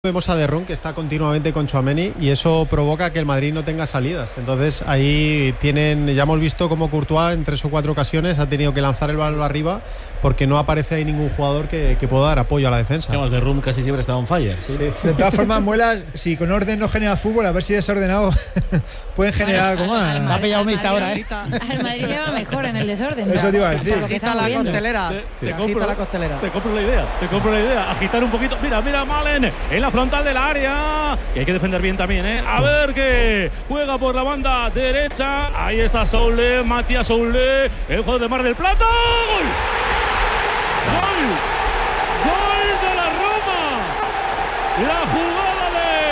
Vemos a De Roon, que está continuamente con Tchouaméni, y eso provoca que el Madrid no tenga salidas. Entonces ahí ya hemos visto cómo Courtois en 3 o 4 ocasiones ha tenido que lanzar el balón arriba porque no aparece ahí ningún jugador que pueda dar apoyo a la defensa. De Roon casi siempre está on fire. Sí. De todas formas, Muelas, si con orden no genera fútbol, a ver si desordenado pueden generar algo más. Me ha pillado mixta ahora, Al Madrid le va mejor en el desorden. Eso te iba a decir. Agita la costelera. Te compro la idea. Agitar un poquito. Mira Malen en la frontal del área. Y hay que defender bien también, ¿eh? A ver que juega por la banda derecha. Ahí está Soule, Matías Soule, el jugador de Mar del Plata. ¡Gol! ¡Gol de la Roma! La jugada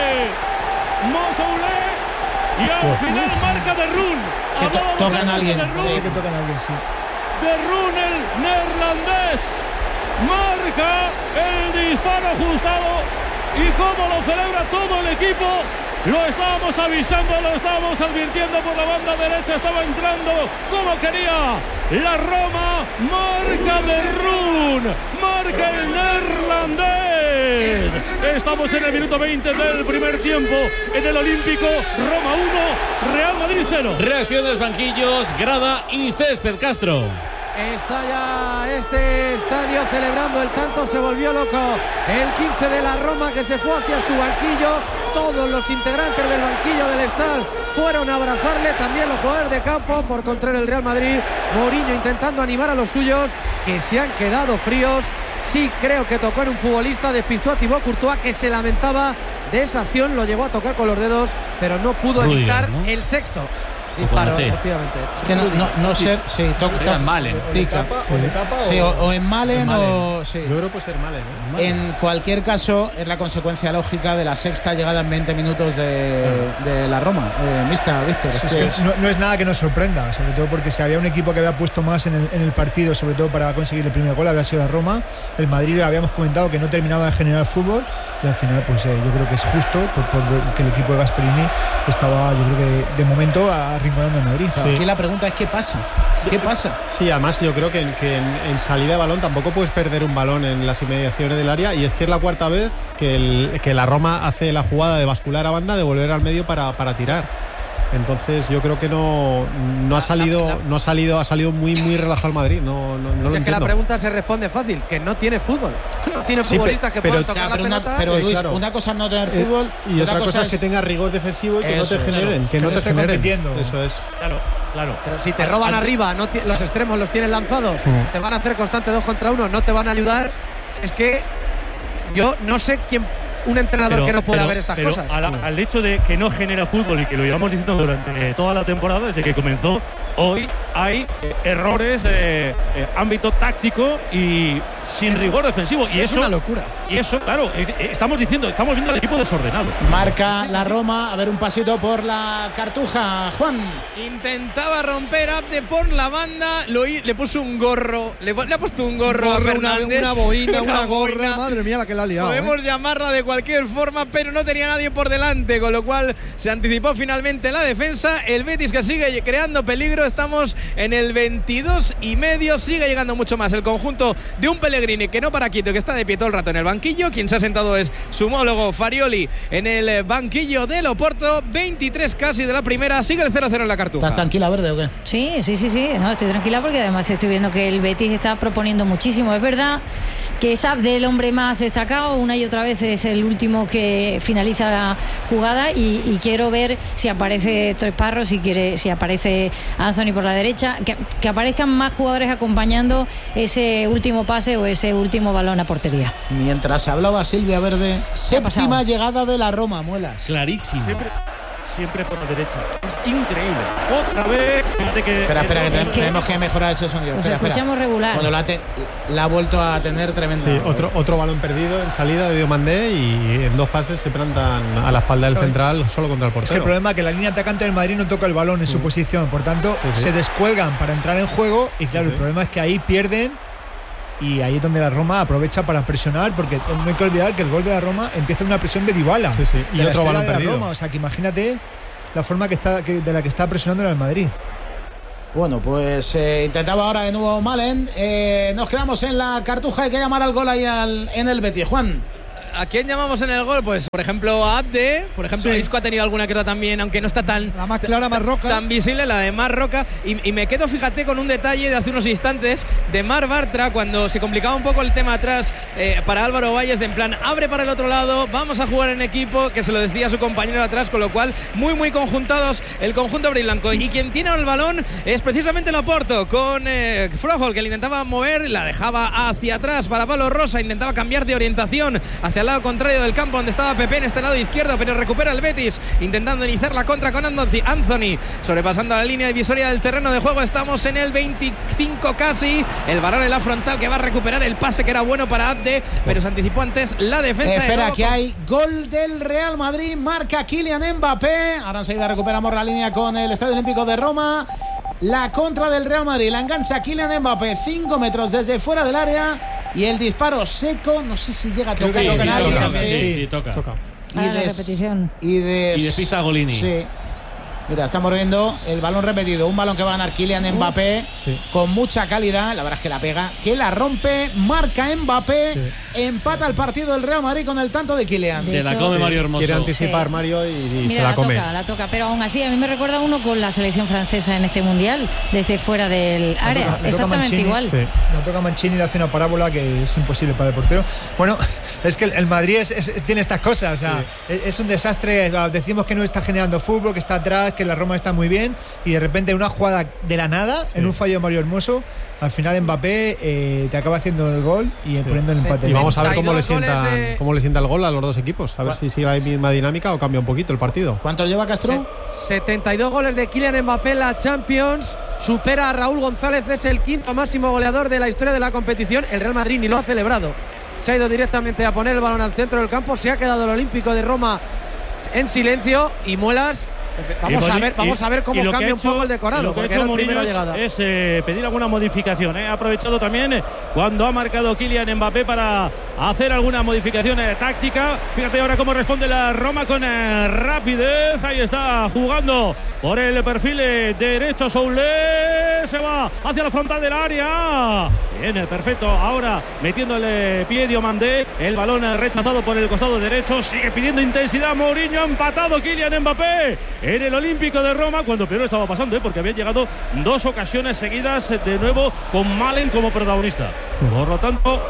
de Mo Soule y al final marca De Roon. Tocan a alguien. Sí, que tocan a alguien, sí. De Roon, el neerlandés, marca el disparo ajustado. Y cómo lo celebra todo el equipo. Lo estábamos avisando, lo estábamos advirtiendo por la banda derecha. Estaba entrando como quería la Roma. Marca De Roon, marca el neerlandés. Estamos en el minuto 20 del primer tiempo en el Olímpico. Roma 1, Real Madrid 0. Reacciones, banquillos, grada y césped. Castro. Está ya este estadio celebrando el tanto, se volvió loco el 15 de la Roma, que se fue hacia su banquillo. Todos los integrantes del banquillo del estadio fueron a abrazarle, también los jugadores de campo. Por contrario, el Real Madrid, Mourinho intentando animar a los suyos, que se han quedado fríos. Sí, creo que tocó en un futbolista, despistó a Thibaut Courtois, que se lamentaba de esa acción, lo llevó a tocar con los dedos, pero no pudo evitar, ¿no?, el sexto disparo, efectivamente. Es que no ser, sí, toca en Malen. O en Malen o sí. Yo creo que puede ser Malen, ¿no? En cualquier caso, es la consecuencia lógica de la sexta llegada en 20 minutos de la Roma. Mister Víctor. Es que no es nada que nos sorprenda, sobre todo porque si había un equipo que había puesto más en el partido, sobre todo para conseguir el primer gol, había sido la Roma. El Madrid, habíamos comentado que no terminaba de generar fútbol, y al final pues yo creo que es justo porque el equipo de Gasperini estaba, yo creo que de momento arrinconando al Madrid. Sí. Aquí la pregunta es ¿qué pasa? ¿Qué pasa? Sí, además yo creo que en salida de balón tampoco puedes perder un balón en las inmediaciones del área, y es que es la cuarta vez que la Roma hace la jugada de bascular a banda, de volver al medio para tirar. Entonces yo creo que ha salido muy relajado el Madrid. No lo entiendo. Es que la pregunta se responde fácil, que no tiene fútbol. No tiene futbolistas que puedan tocar la pelota. Pero Luis, claro, una cosa es no tener fútbol y otra cosa es que tenga rigor defensivo y que no te generen. Que no te generen. Eso es. Claro. Pero si te roban arriba, los extremos los tienes lanzados, te van a hacer constante 2 contra 1, no te van a ayudar. Es que yo no sé quién, un entrenador que no pueda ver estas cosas. Al hecho de que no genera fútbol y que lo llevamos diciendo durante toda la temporada, desde que comenzó, hoy hay errores de ámbito táctico y sin rigor defensivo. Y es eso, una locura. Y eso, claro, estamos viendo al equipo desordenado. Marca la Roma, a ver un pasito por la Cartuja, Juan. Intentaba romper Abde por la banda, le puso un gorro, le ha puesto un gorro a Fernández. Una boina, una gorra, madre mía la que la ha liado. Podemos llamarla de cualquier forma, pero no tenía nadie por delante, con lo cual se anticipó finalmente la defensa. El Betis, que sigue creando peligro, estamos en el 22,5, sigue llegando mucho más el conjunto de un Pellegrini que no para quieto, que está de pie todo el rato en el banquillo. Quien se ha sentado es su homólogo Farioli en el banquillo del Oporto. 23 casi de la primera, sigue el 0-0 en la Cartuja. ¿Estás tranquila, Verde, o qué? Sí, no, estoy tranquila porque además estoy viendo que el Betis está proponiendo muchísimo. Es verdad que es Abde el hombre más destacado, una y otra vez es el último que finaliza la jugada, y quiero ver si aparece Tres Parros, si aparece Anthony por la derecha, que aparezcan más jugadores acompañando ese último pase o ese último balón a portería. Mientras hablaba Silvia Verde, séptima llegada de la Roma, Muelas. Clarísimo. Siempre por la derecha. Es increíble. Otra vez. Espera, que tenemos que mejorar ese sonido. Nos escuchamos regular. Cuando la ha vuelto a tener tremenda. Sí, otro balón perdido en salida de Diomandé, y en 2 pases se plantan a la espalda del central solo contra el portero. Es que el problema es que la línea atacante del Madrid no toca el balón en su posición, por tanto se descuelgan para entrar en juego, y claro, el problema es que ahí pierden. Y ahí es donde la Roma aprovecha para presionar, porque no hay que olvidar que el gol de la Roma empieza en una presión de Dybala. Y otro balón perdido. Roma. O sea, que imagínate la forma de la que está presionando el Madrid. Bueno, pues intentaba ahora de nuevo Malen. Nos quedamos en la Cartuja, hay que llamar al gol ahí en el Betis. Juan. ¿A quién llamamos en el gol? Pues por ejemplo a Abde, por ejemplo Isco ha tenido alguna que otra también, aunque no está tan la más clara, más Roca, tan visible, la de Marc Roca. Y me quedo, fíjate, con un detalle de hace unos instantes de Marc Bartra, cuando se complicaba un poco el tema atrás para Álvaro Valles, de en plan, abre para el otro lado, vamos a jugar en equipo, que se lo decía a su compañero atrás, con lo cual muy conjuntados el conjunto blanco. Y quien tiene el balón es precisamente Loporto, con Froholt, que le intentaba mover, la dejaba hacia atrás para Pablo Rosa, intentaba cambiar de orientación hacia el lado contrario del campo, donde estaba Pepe en este lado izquierdo, pero recupera el Betis, intentando iniciar la contra con Anthony, sobrepasando la línea divisoria del terreno de juego. Estamos en el 25 casi, el balón en la frontal, que va a recuperar el pase que era bueno para Abde, pero se anticipó antes la defensa. Espera, que hay gol del Real Madrid, marca Kylian Mbappé. Ahora enseguida recuperamos la línea con el Estadio Olímpico de Roma. La contra del Real Madrid, la engancha Kylian Mbappé, 5 metros desde fuera del área, y el disparo seco, no sé si llega a tocar. Sí, toca. Y despista a Golini. Sí. Mira, estamos viendo el balón repetido, un balón que va a ganar Kylian Mbappé, con mucha calidad, la verdad es que la pega, que la rompe, marca Mbappé, empata el partido del Real Madrid con el tanto de Kylian. Se la come Mario Hermoso. Quiere anticipar Mario y Mira, se la come. La toca, pero aún así a mí me recuerda uno con la selección francesa en este mundial, desde fuera del área, exactamente Mancini, igual. La toca Mancini y le hace una parábola que es imposible para el portero. Bueno, es que el Madrid tiene estas cosas, o sea, es un desastre. Decimos que no está generando fútbol, que está atrás, que la Roma está muy bien, y de repente una jugada de la nada, en un fallo de Mario Hermoso, al final Mbappé te acaba haciendo el gol y poniendo el empate. Y vamos a ver cómo le sienta el gol a los dos equipos, a ver si sigue la misma dinámica o cambia un poquito el partido. ¿Cuántos lleva Castro? 72 goles de Kylian Mbappé en la Champions, supera a Raúl González, es el quinto máximo goleador de la historia de la competición. El Real Madrid ni lo ha celebrado, se ha ido directamente a poner el balón al centro del campo, se ha quedado el Olímpico de Roma en silencio, y Muelas, vamos a ver cómo cambia un poco el decorado. Lo que ha hecho Mourinho es pedir alguna modificación. Ha aprovechado también cuando ha marcado Kylian Mbappé para hacer alguna modificación táctica. Fíjate ahora cómo responde la Roma con rapidez. Ahí está jugando por el perfil derecho Soulé. Se va hacia la frontal del área. Bien, perfecto. Ahora metiéndole pie Diomandé. El balón rechazado por el costado derecho. Sigue pidiendo intensidad Mourinho. Ha empatado Kylian Mbappé en el Olímpico de Roma, cuando peor estaba pasando, porque había llegado 2 ocasiones seguidas de nuevo con Malen como protagonista. Por lo tanto,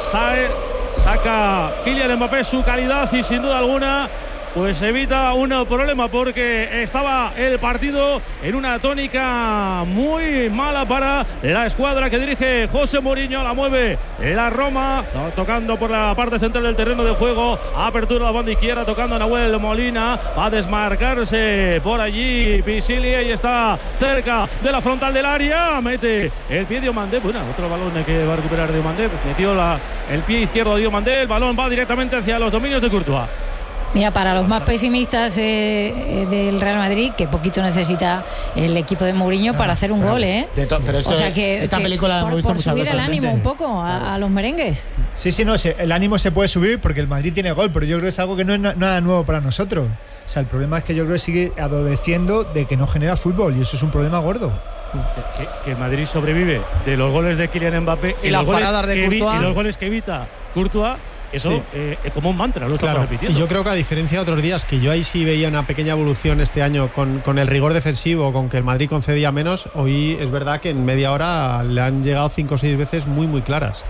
saca Kylian Mbappé su calidad y sin duda alguna pues evita un problema, porque estaba el partido en una tónica muy mala para la escuadra que dirige José Mourinho. La mueve la Roma, tocando por la parte central del terreno de juego, apertura a la banda izquierda, tocando a Nahuel Molina, va a desmarcarse por allí Pisili, y está cerca de la frontal del área, mete el pie Diomandé. Bueno, otro balón que va a recuperar Diomandé, metió el pie izquierdo de Diomandé, el balón va directamente hacia los dominios de Courtois. Mira, para los más pesimistas del Real Madrid, que poquito necesita el equipo de Mourinho para hacer un gol, Pero esto, o sea esta película hemos visto por muchas subir veces. el ánimo un poco a los merengues. Sí, no, el ánimo se puede subir porque el Madrid tiene gol, pero yo creo que es algo que no es nada nuevo para nosotros. O sea, el problema es que yo creo que sigue adoleciendo de que no genera fútbol, y eso es un problema gordo. Que el Madrid sobrevive de los goles de Kylian Mbappé y las paradas de Courtois, y los goles que evita Courtois. Eso es como un mantra, lo estamos repitiendo. Y yo creo que, a diferencia de otros días, que yo ahí sí veía una pequeña evolución este año con el rigor defensivo, con que el Madrid concedía menos, hoy es verdad que en media hora le han llegado 5 o 6 veces muy claras.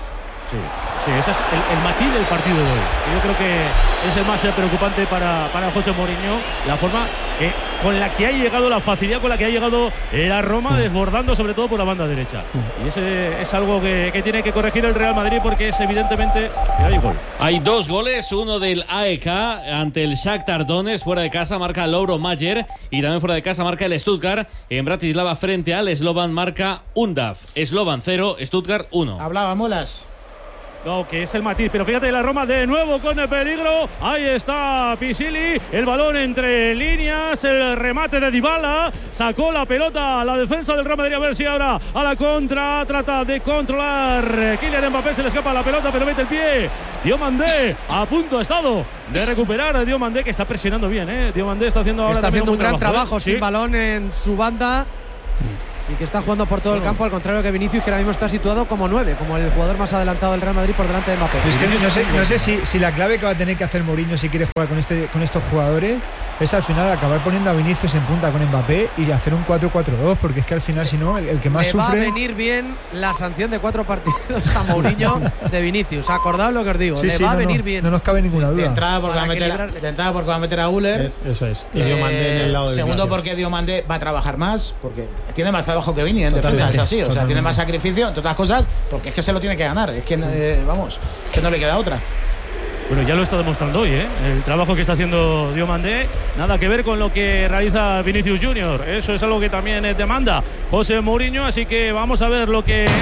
Sí, ese es el matiz del partido de hoy. Yo creo que es el más preocupante para José Mourinho, la forma con la que ha llegado, la facilidad con la que ha llegado la Roma, desbordando sobre todo por la banda derecha. Y ese es algo que tiene que corregir el Real Madrid, porque es evidentemente que hay gol. Hay 2 goles, uno del AEK ante el Shakhtar Donetsk, fuera de casa marca Lauro Mayer, y también fuera de casa marca el Stuttgart en Bratislava frente al Slovan, marca Undav. Slovan 0, Stuttgart 1. Hablaba Mulas. No, que es el matiz, pero fíjate la Roma de nuevo con el peligro. Ahí está Pisili, el balón entre líneas, el remate de Dybala, sacó la pelota a la defensa del Real Madrid, a ver si ahora a la contra trata de controlar Kylian Mbappé, se le escapa la pelota pero mete el pie Diomandé, a punto ha estado de recuperar a Diomandé, que está presionando bien, Diomandé está haciendo ahora un gran trabajo sin balón en su banda. y que está jugando por todo el campo, al contrario que Vinicius, que ahora mismo está situado como 9, como el jugador más adelantado del Real Madrid por delante de Mbappé. Es que no sé si la clave que va a tener que hacer Mourinho si quiere jugar con estos jugadores es al final acabar poniendo a Vinicius en punta con Mbappé y hacer un 4-4-2, porque es que al final si no el que más sufre. Va a venir bien la sanción de 4 partidos a Mourinho de Vinicius. Acordaos lo que os digo, va a venir bien. No nos cabe ninguna duda. De entrada porque va a meter a Uller. Eso es. Y Diomandé en el lado de segundo porque Diomandé va a trabajar más, porque tiene más trabajo que Vini en defensa, es así. O sea, tiene más sacrificio, entre otras cosas, porque es que se lo tiene que ganar. Es que, que no le queda otra. Bueno, ya lo está demostrando hoy, ¿eh? El trabajo que está haciendo Diomandé, nada que ver con lo que realiza Vinicius Junior. Eso es algo que también demanda José Mourinho, así que vamos a ver lo que...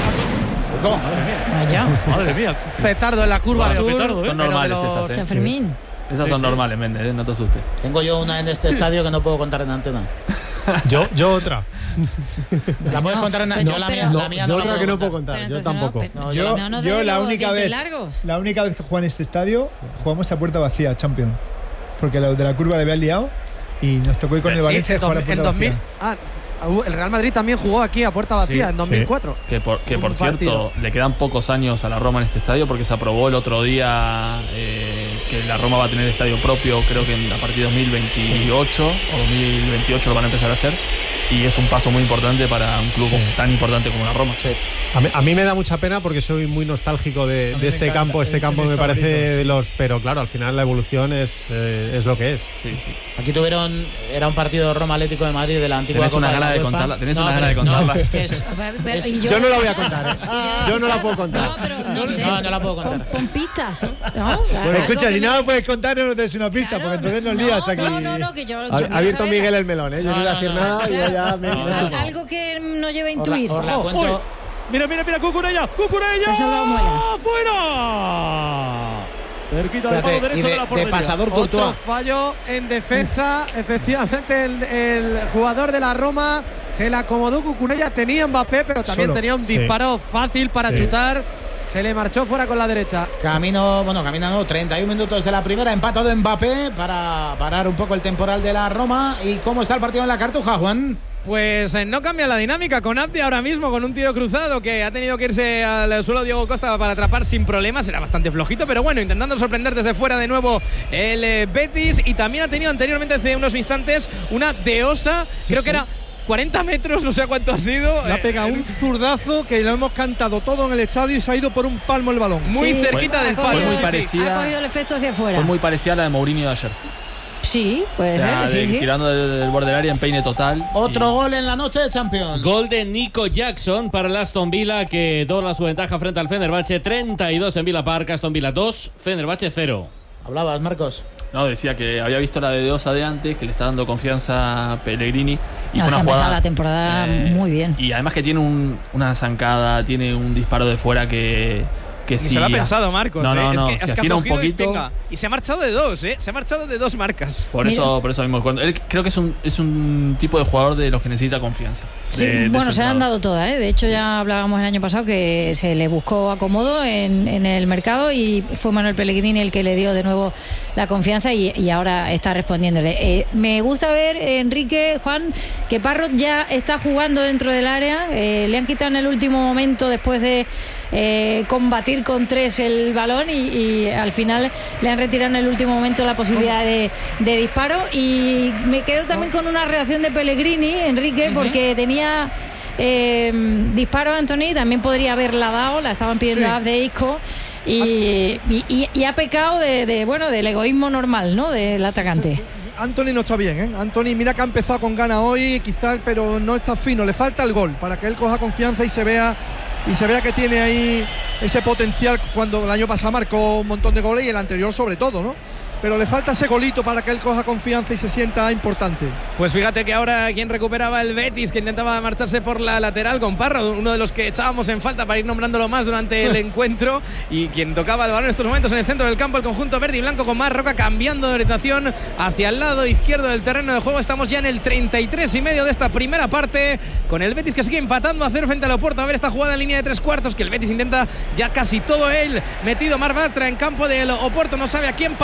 Madre mía. Petardo en la curva sur. Petardo, son normales esas, San Fermín. Esas son normales, Méndez, no te asustes. Tengo yo una en este estadio que no puedo contar en antena. Yo otra. ¿La puedes contar en antena? Yo la mía yo no otra que no puedo Pero contar. Yo entonces tampoco. Yo la única vez que jugué en este estadio jugamos a puerta vacía, Champions, porque los de la curva le habían liado y nos tocó ir con el Valencia y jugar a puerta vacía. El Real Madrid también jugó aquí a puerta vacía en 2004. Que por cierto, le quedan pocos años a la Roma en este estadio, porque se aprobó el otro día que la Roma va a tener estadio propio, creo que a partir de 2028 o 2028 lo van a empezar a hacer, y es un paso muy importante para un club tan importante como la Roma. A mí me da mucha pena porque soy muy nostálgico de este campo. Este campo me parece de los... Pero claro, al final la evolución es lo que es. Sí. Aquí era un partido Roma Atlético de Madrid de la antigua Copa de la UEFA. Tenés una gana de contarla. Yo no la voy a contar, Yo no la puedo contar. No la puedo contar. Con pistas, ¿no? Bueno, escucha, si no puedes contar, no te des una pista, porque entonces nos lías aquí. No, que yo ha abierto Miguel el melón, ¿eh? Yo no voy a decir nada y yo ya me... Algo que nos lleve a intuir. Os la cuento. Mira, Cucurella. Te ha salvado muelas. ¡Fuera! Cerquita del palo derecho de la portería. De pasador Courtois. Otro fallo en defensa. Efectivamente, el jugador de la Roma se la acomodó Cucurella. Tenía Mbappé, pero también tenía un disparo fácil para chutar. Se le marchó fuera con la derecha. Camino 31 minutos de la primera. Empatado Mbappé para parar un poco el temporal de la Roma. ¿Y cómo está el partido en la Cartuja, Juan? Pues no cambia la dinámica con Abdi ahora mismo, con un tiro cruzado que ha tenido que irse al suelo Diego Costa para atrapar sin problemas. Era bastante flojito, pero bueno, intentando sorprender desde fuera de nuevo el Betis. Y también ha tenido anteriormente, hace unos instantes, una de Osa, creo que era 40 metros, no sé cuánto ha sido. Le ha pegado un zurdazo que lo hemos cantado todo en el estadio y se ha ido por un palmo el balón. Muy cerquita del palo. Muy parecida, ha cogido el efecto hacia afuera. Fue muy parecida a la de Mourinho de ayer. Sí, puede ser. Sí. Tirando del borde del área en peine total. Otro gol en la noche de Champions. Gol de Nico Jackson para el Aston Villa, que dobla su ventaja frente al Fenerbahce. 32 en Villa Park, Aston Villa 2, Fenerbahce 0. Hablabas, Marcos. No, decía que había visto la de Osa de antes, que le está dando confianza a Pellegrini. Y fue una jugada, la temporada muy bien. Y además que tiene una zancada, tiene un disparo de fuera que sí. Se lo ha pensado Marcos. No, es que afina un poquito. Y se ha marchado de dos, Se ha marchado de dos marcas. Por eso mismo. Él creo que es un tipo de jugador de los que necesita confianza. Sí, bueno, se han dado todas, De hecho, ya hablábamos el año pasado que se le buscó acomodo en el mercado y fue Manuel Pellegrini el que le dio de nuevo la confianza y ahora está respondiéndole. Me gusta ver, Enrique, Juan, que Parrot ya está jugando dentro del área. Le han quitado en el último momento después de combatir con 3 el balón y al final le han retirado en el último momento la posibilidad de disparo. Y me quedo también con una reacción de Pellegrini, Enrique, porque tenía disparo a Antony, también podría haberla dado, la estaban pidiendo a de Isco y ha pecado del egoísmo normal, ¿no?, del atacante. Antony no está bien, Antony, mira que ha empezado con ganas hoy, quizás, pero no está fino, le falta el gol para que él coja confianza y se vea que tiene ahí ese potencial. Cuando el año pasado marcó un montón de goles y el anterior sobre todo, ¿no? Pero le falta ese golito para que él coja confianza y se sienta importante. Pues fíjate que ahora quien recuperaba el Betis, que intentaba marcharse por la lateral con Parra, uno de los que echábamos en falta para ir nombrándolo más durante el encuentro, y quien tocaba el balón en estos momentos en el centro del campo, el conjunto verde y blanco con Marroca cambiando de orientación hacia el lado izquierdo del terreno de juego. Estamos ya en el 33 y medio de esta primera parte, con el Betis que sigue empatando a 0 frente al Oporto. A ver esta jugada en línea de 3/4, que el Betis intenta ya casi todo él metido. Mar Bartra en campo del Oporto, no sabe a quién pasar. A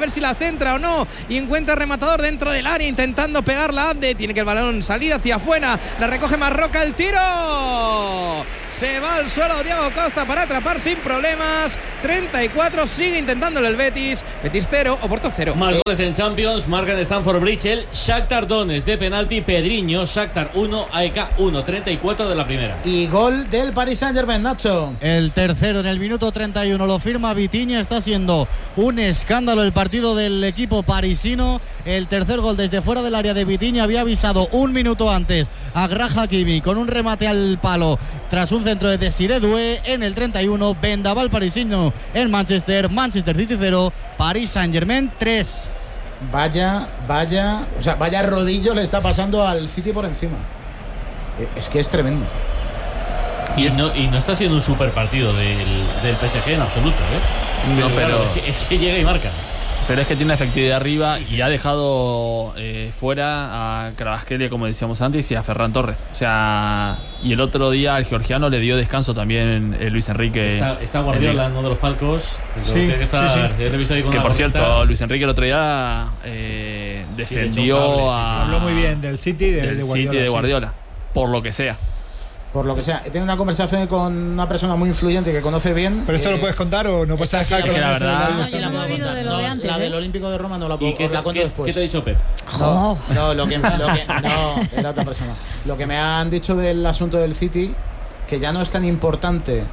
ver si la centra o no, y encuentra rematador dentro del área intentando pegarla. Abde, tiene que el balón salir hacia afuera, la recoge Marroca, el tiro se va al suelo Diego Costa para atrapar sin problemas. 34, sigue intentándolo el Betis. Betis 0, Oporto 0. Más goles en Champions, marca en Stamford Bridge el Shakhtar Donetsk de penalti, Pedriño. Shakhtar 1, AEK 1, 34 de la primera. Y gol del Paris Saint-Germain, Nacho. El tercero en el minuto 31 lo firma Vitinha. Está siendo un escándalo el partido del equipo parisino. El tercer gol desde fuera del área de Vitinha. Había avisado un minuto antes a Graham Hakimi con un remate al palo tras un centro de Desiré Doué. En el 31, vendaval parisino en Manchester City 0, Paris Saint-Germain 3. Vaya rodillo le está pasando al City por encima. Es que es tremendo. Y no está siendo un super partido del PSG en absoluto, ¿eh? No, pero es que llega y marca. Pero es que tiene una efectividad arriba y ha dejado fuera a Kvaratskhelia, como decíamos antes, y a Ferran Torres. O sea, y el otro día al georgiano le dio descanso también Luis Enrique. Está Guardiola en uno de los palcos. Sí. Que por cierto, Luis Enrique el otro día defendió habló muy bien del City de Guardiola, por lo que sea. Por lo que sea, he tenido una conversación con una persona muy influyente que conoce bien. ¿Pero esto lo puedes contar o no puedes dejar que la verdad? No, yo no me olvido de lo de antes. La del Olímpico de Roma no la puedo, la cuento después. ¿Qué te ha dicho Pep? No, era otra persona. Lo que me han dicho del asunto del City, que ya no es tan importante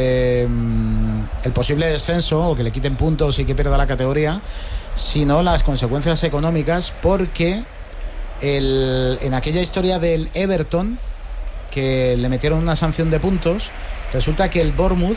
el posible descenso o que le quiten puntos y que pierda la categoría, sino las consecuencias económicas, porque en aquella historia del Everton, que le metieron una sanción de puntos, resulta que el Bournemouth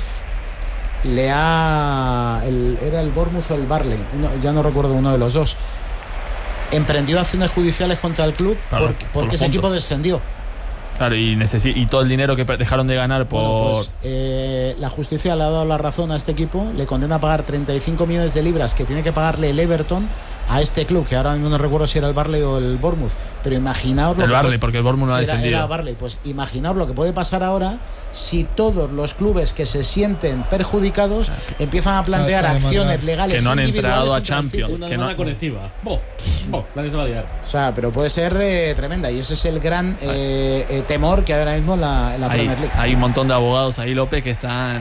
era el Bournemouth o el Barley, ya no recuerdo, uno de los dos, emprendió acciones judiciales contra el club, claro, porque ese equipo descendió. Claro, y todo el dinero que dejaron de ganar por... Bueno, pues, la justicia le ha dado la razón a este equipo, le condena a pagar 35 millones de libras que tiene que pagarle el Everton a este club, que ahora mismo no recuerdo si era el Barley o el Bournemouth, pero imaginaos... El Barley, porque el Bournemouth no ha descendido. Era Barley, pues imaginaos lo que puede pasar ahora si todos los clubes que se sienten perjudicados empiezan a plantear acciones legales que no han entrado a Champions. Una demanda colectiva. La que se va a liar. O sea, pero puede ser tremenda, y ese es el gran temor que hay ahora mismo en la Premier League. Hay un montón de abogados ahí, López, que están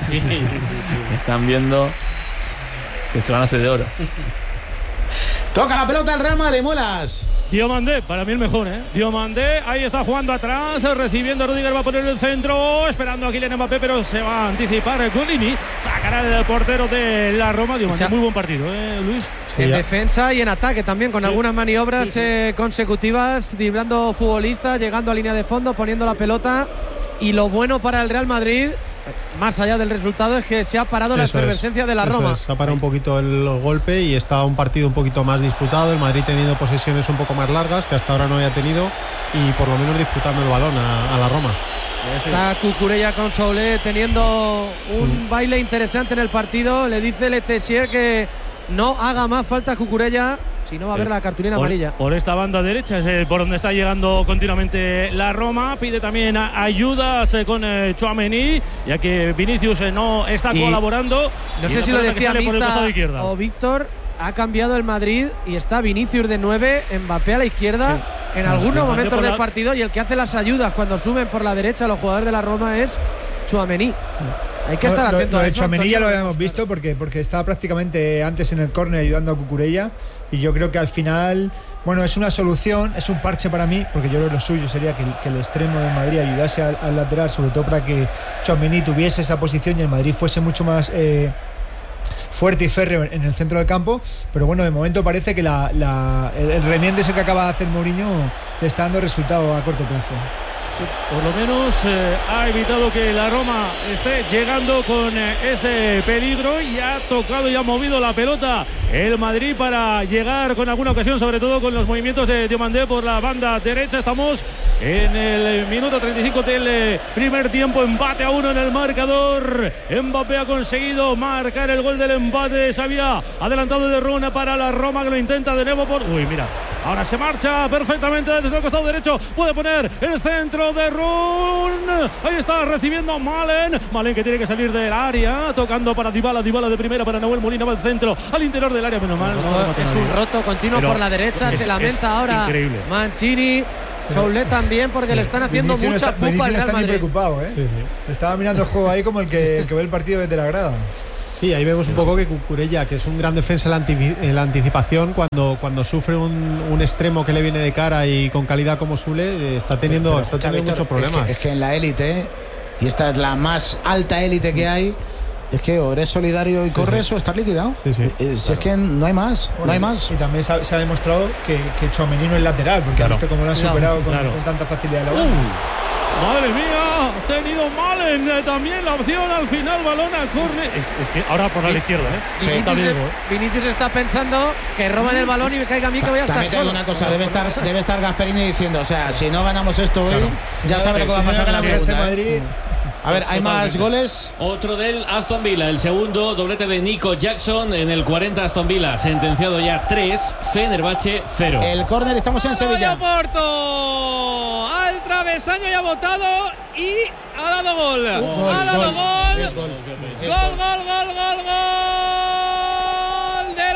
están viendo que se van a hacer de oro. Toca la pelota el Real Madrid, Muelas. Diomandé, para mí el mejor, Diomandé, ahí está jugando atrás, recibiendo a Rudiger, va a poner el centro, esperando a Kylian Mbappé, pero se va a anticipar Golini, sacará el portero de la Roma. Diomandé, muy buen partido, Luis. Sí, en defensa y en ataque también, con algunas maniobras consecutivas, driblando futbolistas, llegando a línea de fondo, poniendo la pelota. Y lo bueno para el Real Madrid, más allá del resultado, es que se ha parado la efervescencia de la Roma. Se ha parado un poquito el golpe y está un partido un poquito más disputado. El Madrid teniendo posesiones un poco más largas, que hasta ahora no había tenido, y por lo menos disputando el balón a la Roma. Está Cucurella con Soule teniendo un baile interesante en el partido. Le dice Le Tessier que no haga más falta Cucurella, si no va a haber la cartulina amarilla. Por esta banda derecha es por donde está llegando continuamente la Roma. Pide también ayudas con Tchouaméni, ya que Vinicius no está colaborando. No sé si lo decía Mista o Víctor, ha cambiado el Madrid y está Vinicius de 9, Mbappé a la izquierda en algunos momentos del partido, y el que hace las ayudas cuando suben por la derecha los jugadores de la Roma es Tchouaméni. Hay que estar atento a eso. De Tchouaméni ya lo habíamos visto porque estaba prácticamente antes en el córner ayudando a Cucurella, y yo creo que al final, bueno, es una solución, es un parche para mí, porque yo creo que lo suyo sería que el extremo de Madrid ayudase al lateral, sobre todo para que Tchouaméni tuviese esa posición y el Madrid fuese mucho más fuerte y férreo en el centro del campo. Pero bueno, de momento parece que el remiendo ese que acaba de hacer Mourinho le está dando resultado a corto plazo. Por lo menos ha evitado que la Roma esté llegando con ese peligro, y ha tocado y ha movido la pelota el Madrid para llegar con alguna ocasión, sobre todo con los movimientos de Diomandé por la banda derecha. Estamos en el minuto 35 del primer tiempo, empate a 1 en el marcador. Mbappé ha conseguido marcar el gol del empate. Se había adelantado de Runa para la Roma, que lo intenta de nuevo Ahora se marcha perfectamente desde el costado derecho. Puede poner el centro de Run. Ahí está recibiendo Malen. Malen que tiene que salir del área. Tocando para Dybala. Dybala de primera para Nahuel Molina. Va al centro. Al interior del área. Menos mal. Es un roto continuo por la derecha. Se lamenta ahora increíble. Mancini. Soulet también, porque le están haciendo mucha pupa al Real está Madrid. preocupado, ¿eh? Sí. Estaba mirando el juego ahí como el que ve el partido desde la grada. Sí, ahí vemos un poco que Cucurella, que es un gran defensa en la anticipación, cuando sufre un extremo que le viene de cara y con calidad como Sule, está teniendo muchos problemas. Es que en la élite, y esta es la más alta élite que hay, es que o eres solidario y corres o estás liquidado. Si es que no hay más, no hay más. Y también se ha demostrado que Tchouaméni no es lateral, porque ha visto cómo lo han superado con tanta facilidad la bola. Madre mía, ha tenido Malen también la opción al final, balón a córner. Es que ahora por la izquierda, Vinicius está pensando que roban el balón y me caiga a mí que voy a estar También te digo solo. una cosa, debe estar Gasperini diciendo, o sea, si no ganamos esto hoy, ya sabes lo que va a pasar en la segunda. Madrid. A ver, ¿hay más goles? Otro del Aston Villa, el segundo, doblete de Nico Jackson en el 40 Aston Villa, sentenciado ya 3, Fenerbahce 0. El córner, estamos en Sevilla. Porto al travesaño y ha botado y ha dado gol. Ha dado gol. Gol del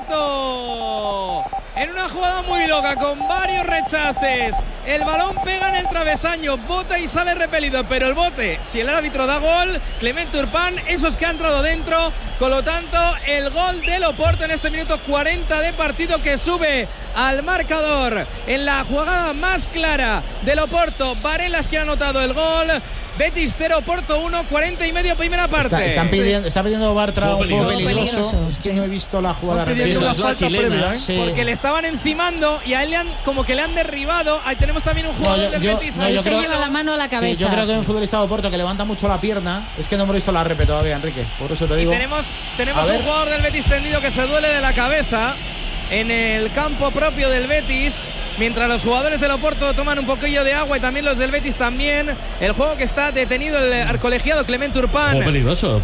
Oporto. En una jugada muy loca, con varios rechaces. El balón pega en el travesaño, bota y sale repelido. Pero el bote, si el árbitro da gol, Clement Turpin, esos que ha entrado dentro. Con lo tanto, el gol del Oporto en este minuto 40 de partido, que sube al marcador en la jugada más clara del Oporto. Varela quien ha anotado el gol. Betis 0, Porto 1, 40 y medio primera parte. Está pidiendo Bartra un juego peligroso. peligroso. Es que no he visto la jugada. Pidiendo una la falta chilena, previa, sí. porque le estaban encimando y a él como que le han derribado. Ahí tenemos también un jugador del Betis. Él se lleva la mano a la cabeza. Sí, yo creo que hay un futbolista de Oporto que levanta mucho la pierna. Es que no hemos visto la repe todavía, Enrique. Por eso te digo. Y tenemos un jugador del Betis tendido que se duele de la cabeza en el campo propio del Betis, mientras los jugadores del Oporto toman un poquillo de agua y también los del Betis también. El juego que está detenido el colegiado Clement Turpin. Juego peligroso,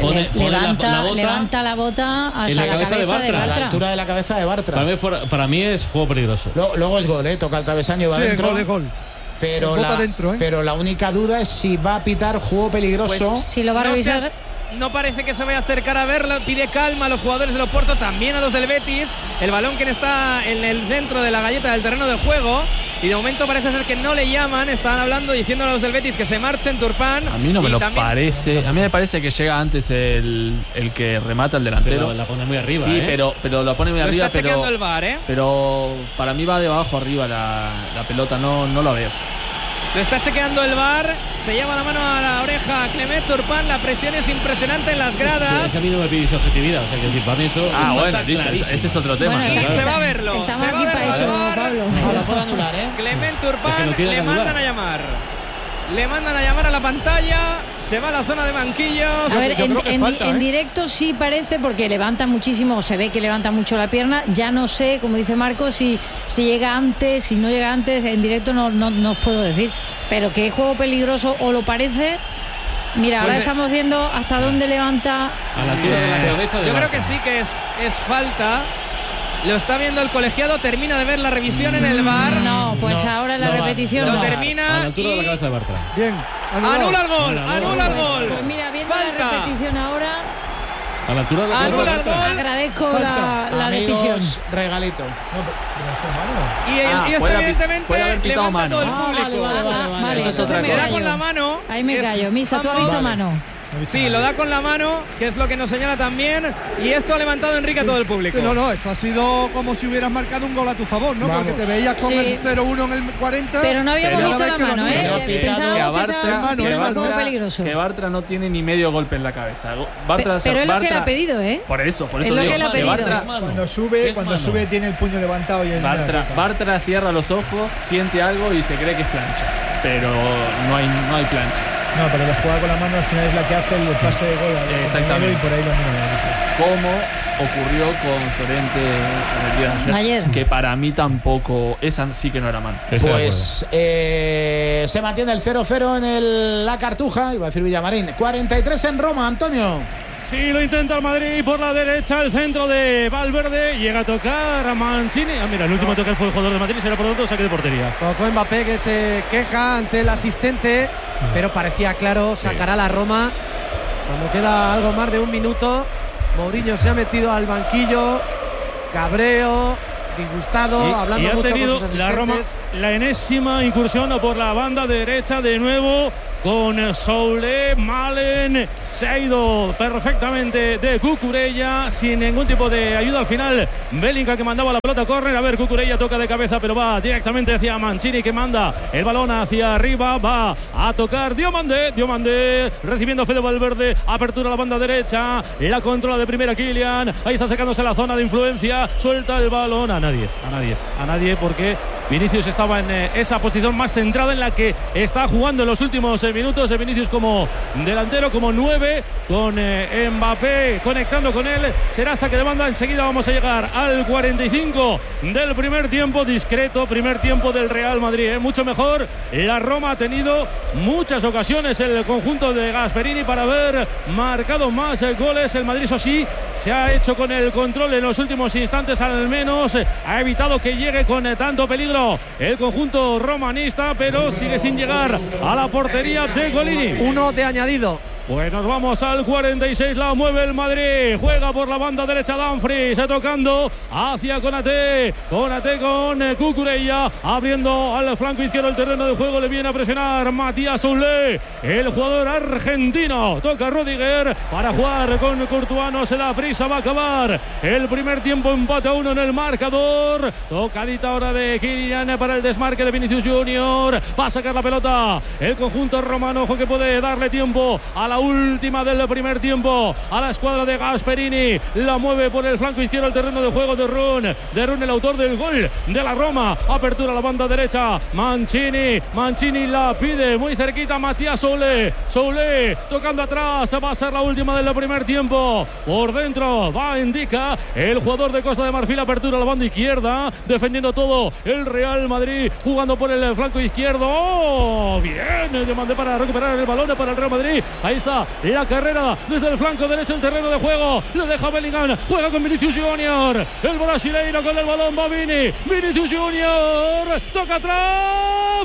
levanta la bota hasta la cabeza de Bartra. A la altura de la cabeza de Bartra. Para mí es juego peligroso. Luego es gol, toca el travesaño y va dentro. Gol. Pero dentro, pero la única duda es si va a pitar juego peligroso. Pues, si lo va a revisar. No parece que se vaya a acercar a verla. Pide calma a los jugadores del Oporto, también a los del Betis. El balón que está en el centro de la galleta del terreno de juego. Y de momento parece ser que no le llaman. Están hablando, diciendo a los del Betis que se marchen. Turpin. A mí no me lo parece. A mí me parece que llega antes el que remata el delantero. Pero la pone muy arriba. Sí, pero lo pone muy arriba. Está chequeando el VAR, Pero para mí va de abajo arriba la pelota. No la veo. Lo está chequeando el VAR. Se lleva la mano a la oreja Clement Turpin. La presión es impresionante en las gradas. Es que a mí no me pide objetividad. O sea, que decir, para mí eso ese es otro tema. Bueno, se va a verlo. Estamos aquí para eso, Pablo. No lo puedo anular, Clement Turpin, Es que le mandan a llamar. Le mandan a llamar a la pantalla. Se va a la zona de banquillos. A ver, en directo sí parece, porque levanta muchísimo, se ve que levanta mucho la pierna. Ya no sé, como dice Marco, si llega antes, si no llega antes. En directo no os puedo decir. Pero que es juego peligroso o lo parece. Mira, ahora estamos viendo hasta dónde levanta. A la altura de la cabeza. Yo creo que sí que es falta. Lo está viendo el colegiado, termina de ver la revisión en el VAR. No, pues ahora la repetición lo no. termina. A la altura de la cabeza de Bartra. Bien. Anula el gol, anula el gol. Pues mira, viendo Falta. la repetición ahora, A la altura de la cabeza de anula el Bartra. gol. agradezco la Amigos, decisión. regalito. Y esto evidentemente puede haber pitado levanta mano. todo el público. Vale, Eso es entonces otra me Le da cosa. con callo. la mano. Ahí me Es callo. Mista, ¿tú has handball. visto mano? Sí, lo da con la mano, que es lo que nos señala también. Y esto ha levantado Enrique a todo el público. No, esto ha sido como si hubieras marcado un gol a tu favor, ¿no? Vamos. Porque te veías con Sí. el 0-1 en el 40. Pero no habíamos Pero visto ya la ves que mano, lo ¿eh? mira. Pitado. Pensábamos que estaba Bartra- pitando como peligroso. Que Bartra no tiene ni medio golpe en la cabeza. Bartra, Pero es lo que Bartra- le ha pedido, ¿eh? Por eso Es lo digo que le ha que pedido. Bartra, Cuando sube tiene el puño levantado y Bartra cierra los ojos, siente algo y se cree que es plancha. Pero no hay plancha. No, pero la jugada con la mano al final es la que hace el pase de gol. Exactamente. Y por ahí lo mira. Como ocurrió con Llorente en el día de Ayer. Que para mí tampoco, esa sí que no era mano. Pues se mantiene el 0-0 en la Cartuja, iba a decir Villamarín. 43 en Roma, Antonio. Sí, lo intenta el Madrid por la derecha, el centro de Valverde, llega a tocar a Mancini. Mira, el último toque fue el jugador de Madrid, será por lo tanto saque de portería. Tocó Mbappé, que se queja ante el asistente, pero parecía claro, sacará la Roma. Cuando queda algo más de un minuto, Mourinho se ha metido al banquillo, cabreo, disgustado, hablando y ha mucho tenido con sus la Roma la enésima incursión por la banda derecha de nuevo con Soule. Malen se ha ido perfectamente de Cucurella sin ningún tipo de ayuda al final. Bellingham, que mandaba la pelota a córner. A ver, Cucurella toca de cabeza, pero va directamente hacia Mancini, que manda el balón hacia arriba. Va a tocar Diomandé recibiendo a Fede Valverde. Apertura a la banda derecha, la controla de primera Kylian. Ahí está acercándose a la zona de influencia. Suelta el balón a nadie, porque Vinicius estaba en esa posición más centrada en la que está jugando en los últimos minutos. Vinicius como delantero, como 9, con Mbappé conectando con él. Será saque de banda. Enseguida vamos a llegar al 45 del primer tiempo. Discreto primer tiempo del Real Madrid, mucho mejor. La Roma ha tenido muchas ocasiones, el conjunto de Gasperini, para haber marcado más goles. El Madrid, eso sí, se ha hecho con el control en los últimos instantes, al menos ha evitado que llegue con tanto peligro el conjunto romanista, pero sigue sin llegar a la portería de Golini. Uno de añadido. Pues nos vamos al 46, la mueve el Madrid, juega por la banda derecha Dumfries, tocando hacia Konaté con Cucurella, abriendo al flanco izquierdo el terreno de juego, le viene a presionar Matías Soule, el jugador argentino, toca Rudiger para jugar con Courtois, no se da prisa, va a acabar el primer tiempo, empate a 1 en el marcador, tocadita ahora de Kylian para el desmarque de Vinicius Junior, va a sacar la pelota el conjunto romano, ojo que puede darle tiempo a la última del primer tiempo a la escuadra de Gasperini, la mueve por el flanco izquierdo el terreno de juego de Run, el autor del gol de la Roma, apertura a la banda derecha, Mancini la pide muy cerquita, Matías Soule tocando atrás, va a ser la última del primer tiempo, por dentro va indica el jugador de Costa de Marfil, apertura a la banda izquierda, defendiendo todo el Real Madrid, jugando por el flanco izquierdo, bien, demandé para recuperar el balón para el Real Madrid, ahí está la carrera desde el flanco derecho, el terreno de juego, lo deja Bellingham, juega con Vinicius Junior, el brasileiro con el balón va Vinicius Junior, toca atrás,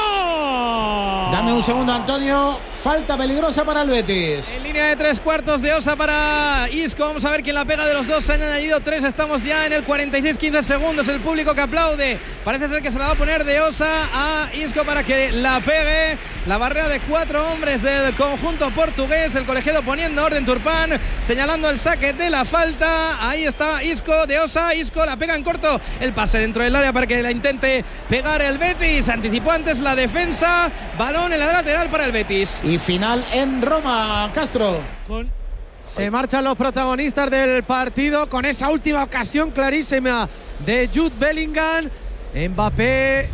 fuera. Dame un segundo, Antonio, falta peligrosa para el Betis. En línea de 3/4 de Osa para Isco, vamos a ver quién la pega de los dos, se han añadido 3, estamos ya en el 46, 15 segundos, el público que aplaude, parece ser que se la va a poner de Osa a Isco para que la pegue, la barrera de 4 hombres del conjunto portugués, el colegiado poniendo orden, Turpán señalando el saque de la falta, ahí está Isco de Osa, Isco la pega en corto, el pase dentro del área para que la intente pegar el Betis, anticipó antes la defensa, balón en la lateral para el Betis. Y final en Roma, Castro. Se marchan los protagonistas del partido con esa última ocasión clarísima de Jude Bellingham. Mbappé.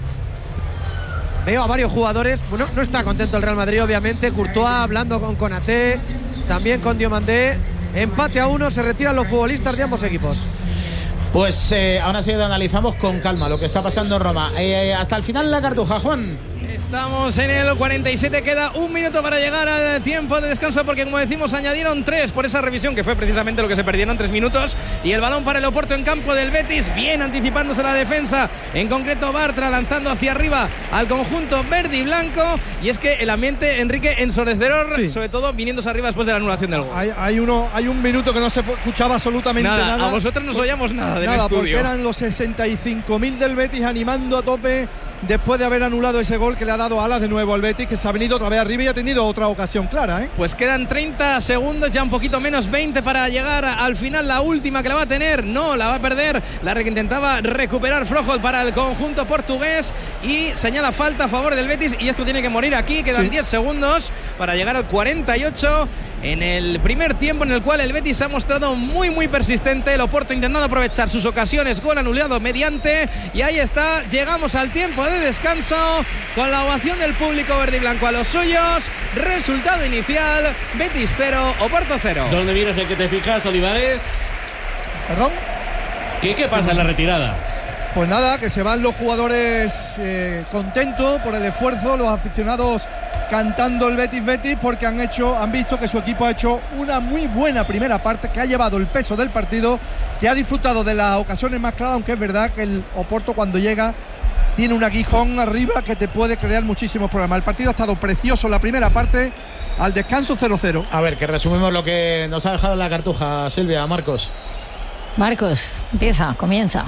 Veo a varios jugadores. Bueno, no está contento el Real Madrid, obviamente. Courtois hablando con Konaté, también con Diomandé. Empate a 1, se retiran los futbolistas de ambos equipos. Pues ahora sí analizamos con calma lo que está pasando en Roma. Hasta el final la cartuja, Juan. Estamos en el 47, queda un minuto para llegar al tiempo de descanso porque, como decimos, añadieron 3 por esa revisión que fue precisamente lo que se perdieron, 3 minutos, y el balón para el Oporto en campo del Betis, bien anticipándose la defensa, en concreto Bartra lanzando hacia arriba al conjunto verde y blanco, y es que el ambiente, Enrique, ensordecedor, sí, sobre todo viniéndose arriba después de la anulación del gol. Hay un minuto que no se escuchaba absolutamente nada. A vosotros no os oíamos nada del estudio. Porque eran los 65.000 del Betis animando a tope después de haber anulado ese gol que le ha dado alas de nuevo al Betis, que se ha venido otra vez arriba y ha tenido otra ocasión clara, ¿eh? Pues quedan 30 segundos, ya un poquito menos, 20 para llegar al final, la última que la va a tener, no, la va a perder, la que intentaba recuperar Froholt para el conjunto portugués y señala falta a favor del Betis y esto tiene que morir aquí, quedan 10 segundos para llegar al 48 en el primer tiempo en el cual el Betis se ha mostrado muy persistente, el Oporto intentando aprovechar sus ocasiones, gol anulado mediante, y ahí está, llegamos al tiempo de descanso con la ovación del público verde y blanco a los suyos, resultado inicial, Betis 0, Oporto 0. ¿Dónde miras el que te fijas, Olivares? ¿Perdón? ¿Qué pasa en la retirada? Pues nada, que se van los jugadores contentos por el esfuerzo, los aficionados cantando el Betis porque han visto que su equipo ha hecho una muy buena primera parte, que ha llevado el peso del partido, que ha disfrutado de las ocasiones más claras, aunque es verdad que el Oporto cuando llega tiene un aguijón arriba que te puede crear muchísimos problemas. El partido ha estado precioso en la primera parte, al descanso 0-0. A ver, que resumimos lo que nos ha dejado la cartuja, Silvia, Marcos. Marcos, comienza.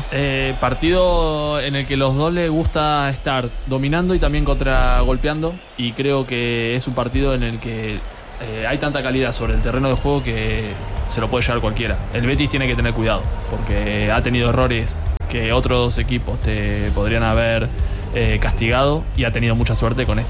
Partido en el que los dos les gusta estar dominando y también contragolpeando, y creo que es un partido en el que hay tanta calidad sobre el terreno de juego que se lo puede llevar cualquiera. El Betis tiene que tener cuidado porque ha tenido errores que otros equipos te podrían haber castigado, y ha tenido mucha suerte con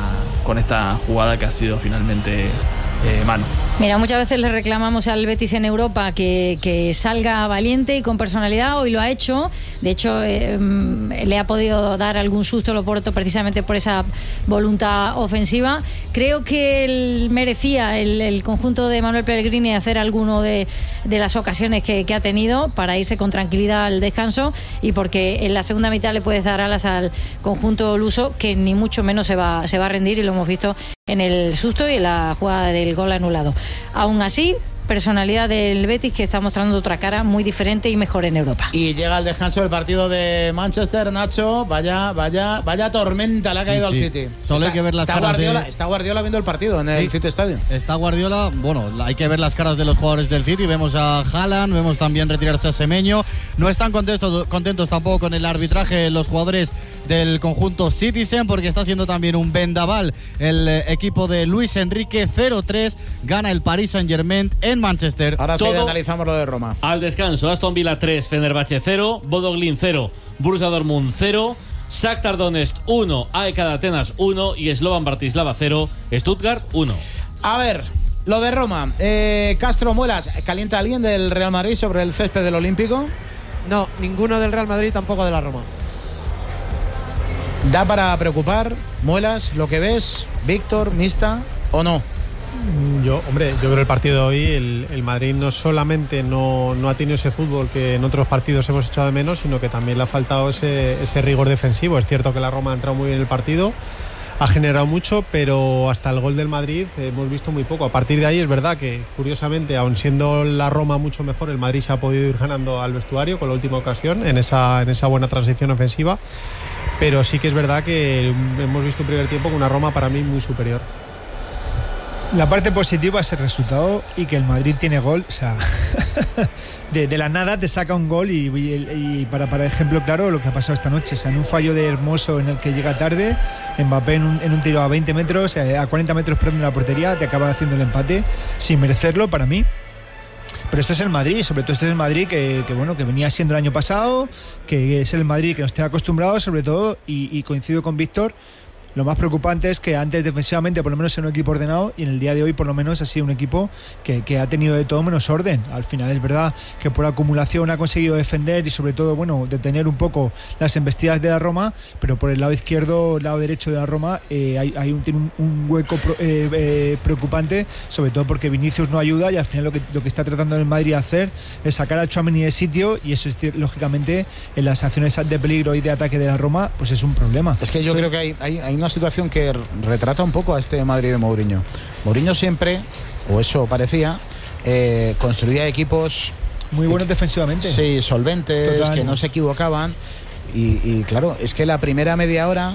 esta jugada que ha sido finalmente mano. Mira, muchas veces le reclamamos al Betis en Europa que salga valiente y con personalidad. Hoy lo ha hecho. De hecho, le ha podido dar algún susto al Oporto precisamente por esa voluntad ofensiva. Creo que él merecía el conjunto de Manuel Pellegrini hacer alguno de las ocasiones que ha tenido para irse con tranquilidad al descanso, y porque en la segunda mitad le puedes dar alas al conjunto luso, que ni mucho menos se va a rendir, y lo hemos visto en el susto y en la jugada del gol anulado. Aún así, personalidad del Betis, que está mostrando otra cara muy diferente y mejor en Europa. Y llega el descanso del partido de Manchester, Nacho. Vaya tormenta le ha caído al City. Solo hay que ver las caras Está Guardiola viendo el partido en el City Stadium. Está Guardiola, hay que ver las caras de los jugadores del City. Vemos a Haaland, vemos también retirarse a Semenyo. No están contentos tampoco con el arbitraje los jugadores del conjunto Citizen, porque está siendo también un vendaval el equipo de Luis Enrique. 0-3 gana el Paris Saint-Germain en Manchester. Ahora sí analizamos lo de Roma. Al descanso, Aston Villa 3, Fenerbahce 0, Bodo Glimt 0, Borussia Dortmund 0, Shakhtar Donetsk 1, AEK de Atenas 1 y Slovan Bratislava 0, Stuttgart 1. A ver, lo de Roma. Castro Muelas, ¿calienta alguien del Real Madrid sobre el césped del Olímpico? No, ninguno del Real Madrid, tampoco de la Roma. ¿Da para preocupar, Muelas, lo que ves, Víctor, Mista, o no? Yo creo el partido de hoy, el Madrid no solamente no ha tenido ese fútbol que en otros partidos hemos echado de menos, sino que también le ha faltado ese rigor defensivo. Es cierto que la Roma ha entrado muy bien en el partido, ha generado mucho, pero hasta el gol del Madrid hemos visto muy poco. A partir de ahí es verdad que, curiosamente, aun siendo la Roma mucho mejor, el Madrid se ha podido ir ganando al vestuario con la última ocasión en esa buena transición ofensiva, pero sí que es verdad que hemos visto un primer tiempo con una Roma para mí muy superior. La parte positiva es el resultado y que el Madrid tiene gol, o sea, de la nada te saca un gol y para ejemplo claro lo que ha pasado esta noche, o sea, en un fallo de Hermoso en el que llega tarde, Mbappé en un tiro a 20 metros, a 40 metros de la portería, te acaba haciendo el empate sin merecerlo para mí. Pero esto es el Madrid, sobre todo este es el Madrid que venía siendo el año pasado, que es el Madrid que nos tiene acostumbrados sobre todo, y coincido con Víctor. Lo más preocupante es que antes defensivamente por lo menos era un equipo ordenado, y en el día de hoy por lo menos ha sido un equipo que ha tenido de todo menos orden. Al final es verdad que por acumulación ha conseguido defender y sobre todo detener un poco las embestidas de la Roma, pero por el lado izquierdo, lado derecho de la Roma tiene un hueco preocupante, sobre todo porque Vinicius no ayuda, y al final lo que está tratando el Madrid hacer es sacar a Tchouaméni de sitio, y eso es lógicamente en las acciones de peligro y de ataque de la Roma pues es un problema. Es que yo creo que hay una situación que retrata un poco a este Madrid de Mourinho. Mourinho siempre, o eso parecía, construía equipos muy buenos defensivamente. Sí, solventes, total, que no se equivocaban. Y claro, es que la primera media hora,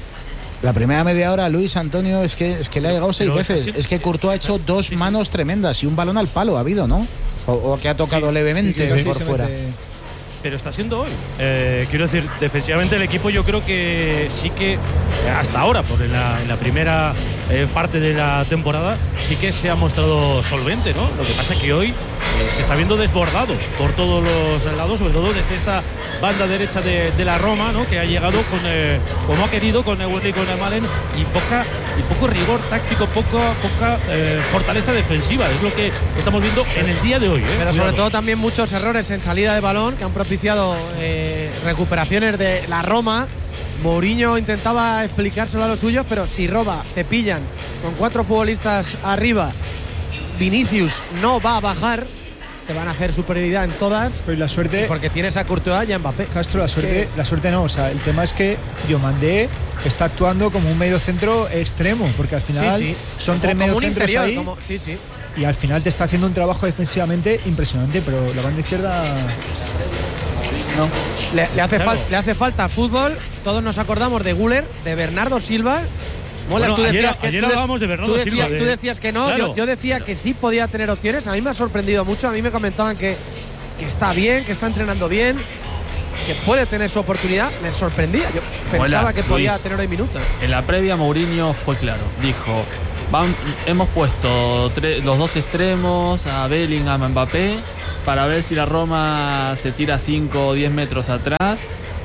Luis Antonio, es que le ha llegado 6 veces. Es que Courtois ha hecho 2 manos tremendas y un balón al palo ha habido, ¿no? O que ha tocado levemente por fuera. Pero está siendo hoy. Quiero decir, defensivamente el equipo yo creo que sí que hasta ahora, en la primera parte de la temporada, sí que se ha mostrado solvente, ¿no? Lo que pasa es que hoy se está viendo desbordado por todos los lados, sobre todo desde esta banda derecha de la Roma, ¿no? Que ha llegado como ha querido, con Neuer y con Malen, y poco rigor táctico, poca fortaleza defensiva. Es lo que estamos viendo en el día de hoy. Pero sobre todo también muchos errores en salida de balón que han propiciado recuperaciones de la Roma. Mourinho intentaba explicárselo a los suyos, pero si roba, te pillan con 4 futbolistas arriba, Vinicius no va a bajar, te van a hacer superioridad en todas. Pero la suerte, porque tienes a Courtois y a Mbappé. Castro, la suerte no. O sea, el tema es que Diomandé está actuando como un medio centro extremo, porque al final son tres mediocentros ahí. Y al final te está haciendo un trabajo defensivamente impresionante, pero la banda izquierda no. Le hace falta fútbol. Todos nos acordamos de Güler, de Bernardo Silva. Bueno, ayer hablábamos de Bernardo Silva. Tú decías que no, claro. yo decía que sí podía tener opciones. A mí me ha sorprendido mucho. A mí me comentaban que está bien, que está entrenando bien, que puede tener su oportunidad. Me sorprendía. Yo pensaba que podía tener hoy minutos. En la previa, Mourinho fue claro. Dijo: hemos puesto los dos extremos, a Bellingham, a Mbappé, para ver si la Roma se tira 5 o 10 metros atrás.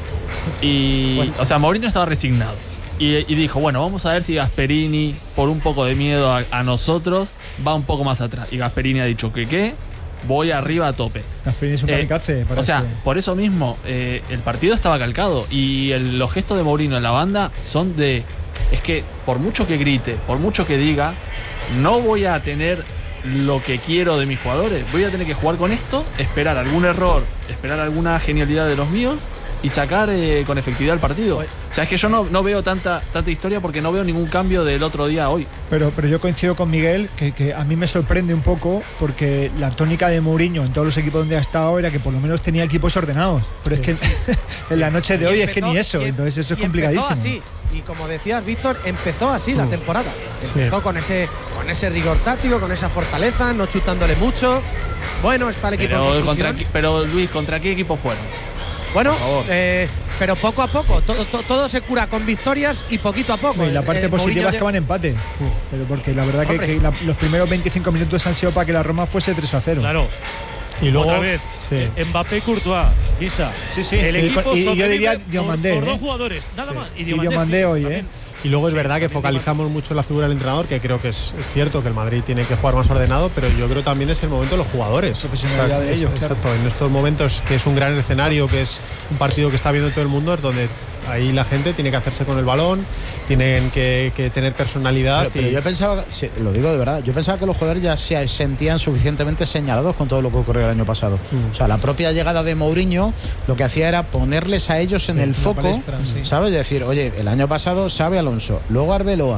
O sea, Mourinho estaba resignado. Y dijo, bueno, vamos a ver si Gasperini, por un poco de miedo a nosotros, va un poco más atrás. Y Gasperini ha dicho que voy arriba a tope. Gasperini es un kamikaze. O sea, por eso mismo, el partido estaba calcado. Y los gestos de Mourinho en la banda son de... Es que por mucho que grite, por mucho que diga, no voy a tener lo que quiero de mis jugadores. Voy a tener que jugar con esto, esperar algún error, esperar alguna genialidad de los míos y sacar con efectividad el partido. O sea, es que yo no veo tanta historia porque no veo ningún cambio del otro día a hoy. Pero yo coincido con Miguel, que a mí me sorprende un poco, porque la tónica de Mourinho en todos los equipos donde ha estado era que por lo menos tenía equipos ordenados. Pero es que en la noche de hoy es que ni eso, entonces eso es complicadísimo. Así. Y como decías, Víctor, empezó así la temporada. Empezó con ese rigor táctico, con esa fortaleza, no chutándole mucho. Bueno, está el equipo pero Luis, ¿contra qué equipo fueron? Bueno, pero poco a poco, todo se cura con victorias y poquito a poco. Y la parte positiva es que van empate. Pero porque la verdad que los primeros 25 minutos han sido para que la Roma fuese 3-0. Claro. Y luego otra vez, Mbappé, Courtois, lista. El equipo y yo diría Diomandé. Por dos jugadores, nada más. Y Diomandé hoy, Y luego es verdad que focalizamos mucho en la figura del entrenador, que creo que es cierto que el Madrid tiene que jugar más ordenado, pero yo creo también es el momento de los jugadores. Profesionalidad de ellos. Exacto, en estos momentos que es un gran escenario, que es un partido que está viendo todo el mundo, es donde ahí la gente tiene que hacerse con el balón, tienen que tener personalidad. Pero yo pensaba, lo digo de verdad, yo pensaba que los jugadores ya se sentían suficientemente señalados con todo lo que ocurrió el año pasado. O sea, la propia llegada de Mourinho lo que hacía era ponerles a ellos en el foco, palestra, ¿sabes? Decir, oye, el año pasado Xabi Alonso, luego Arbeloa,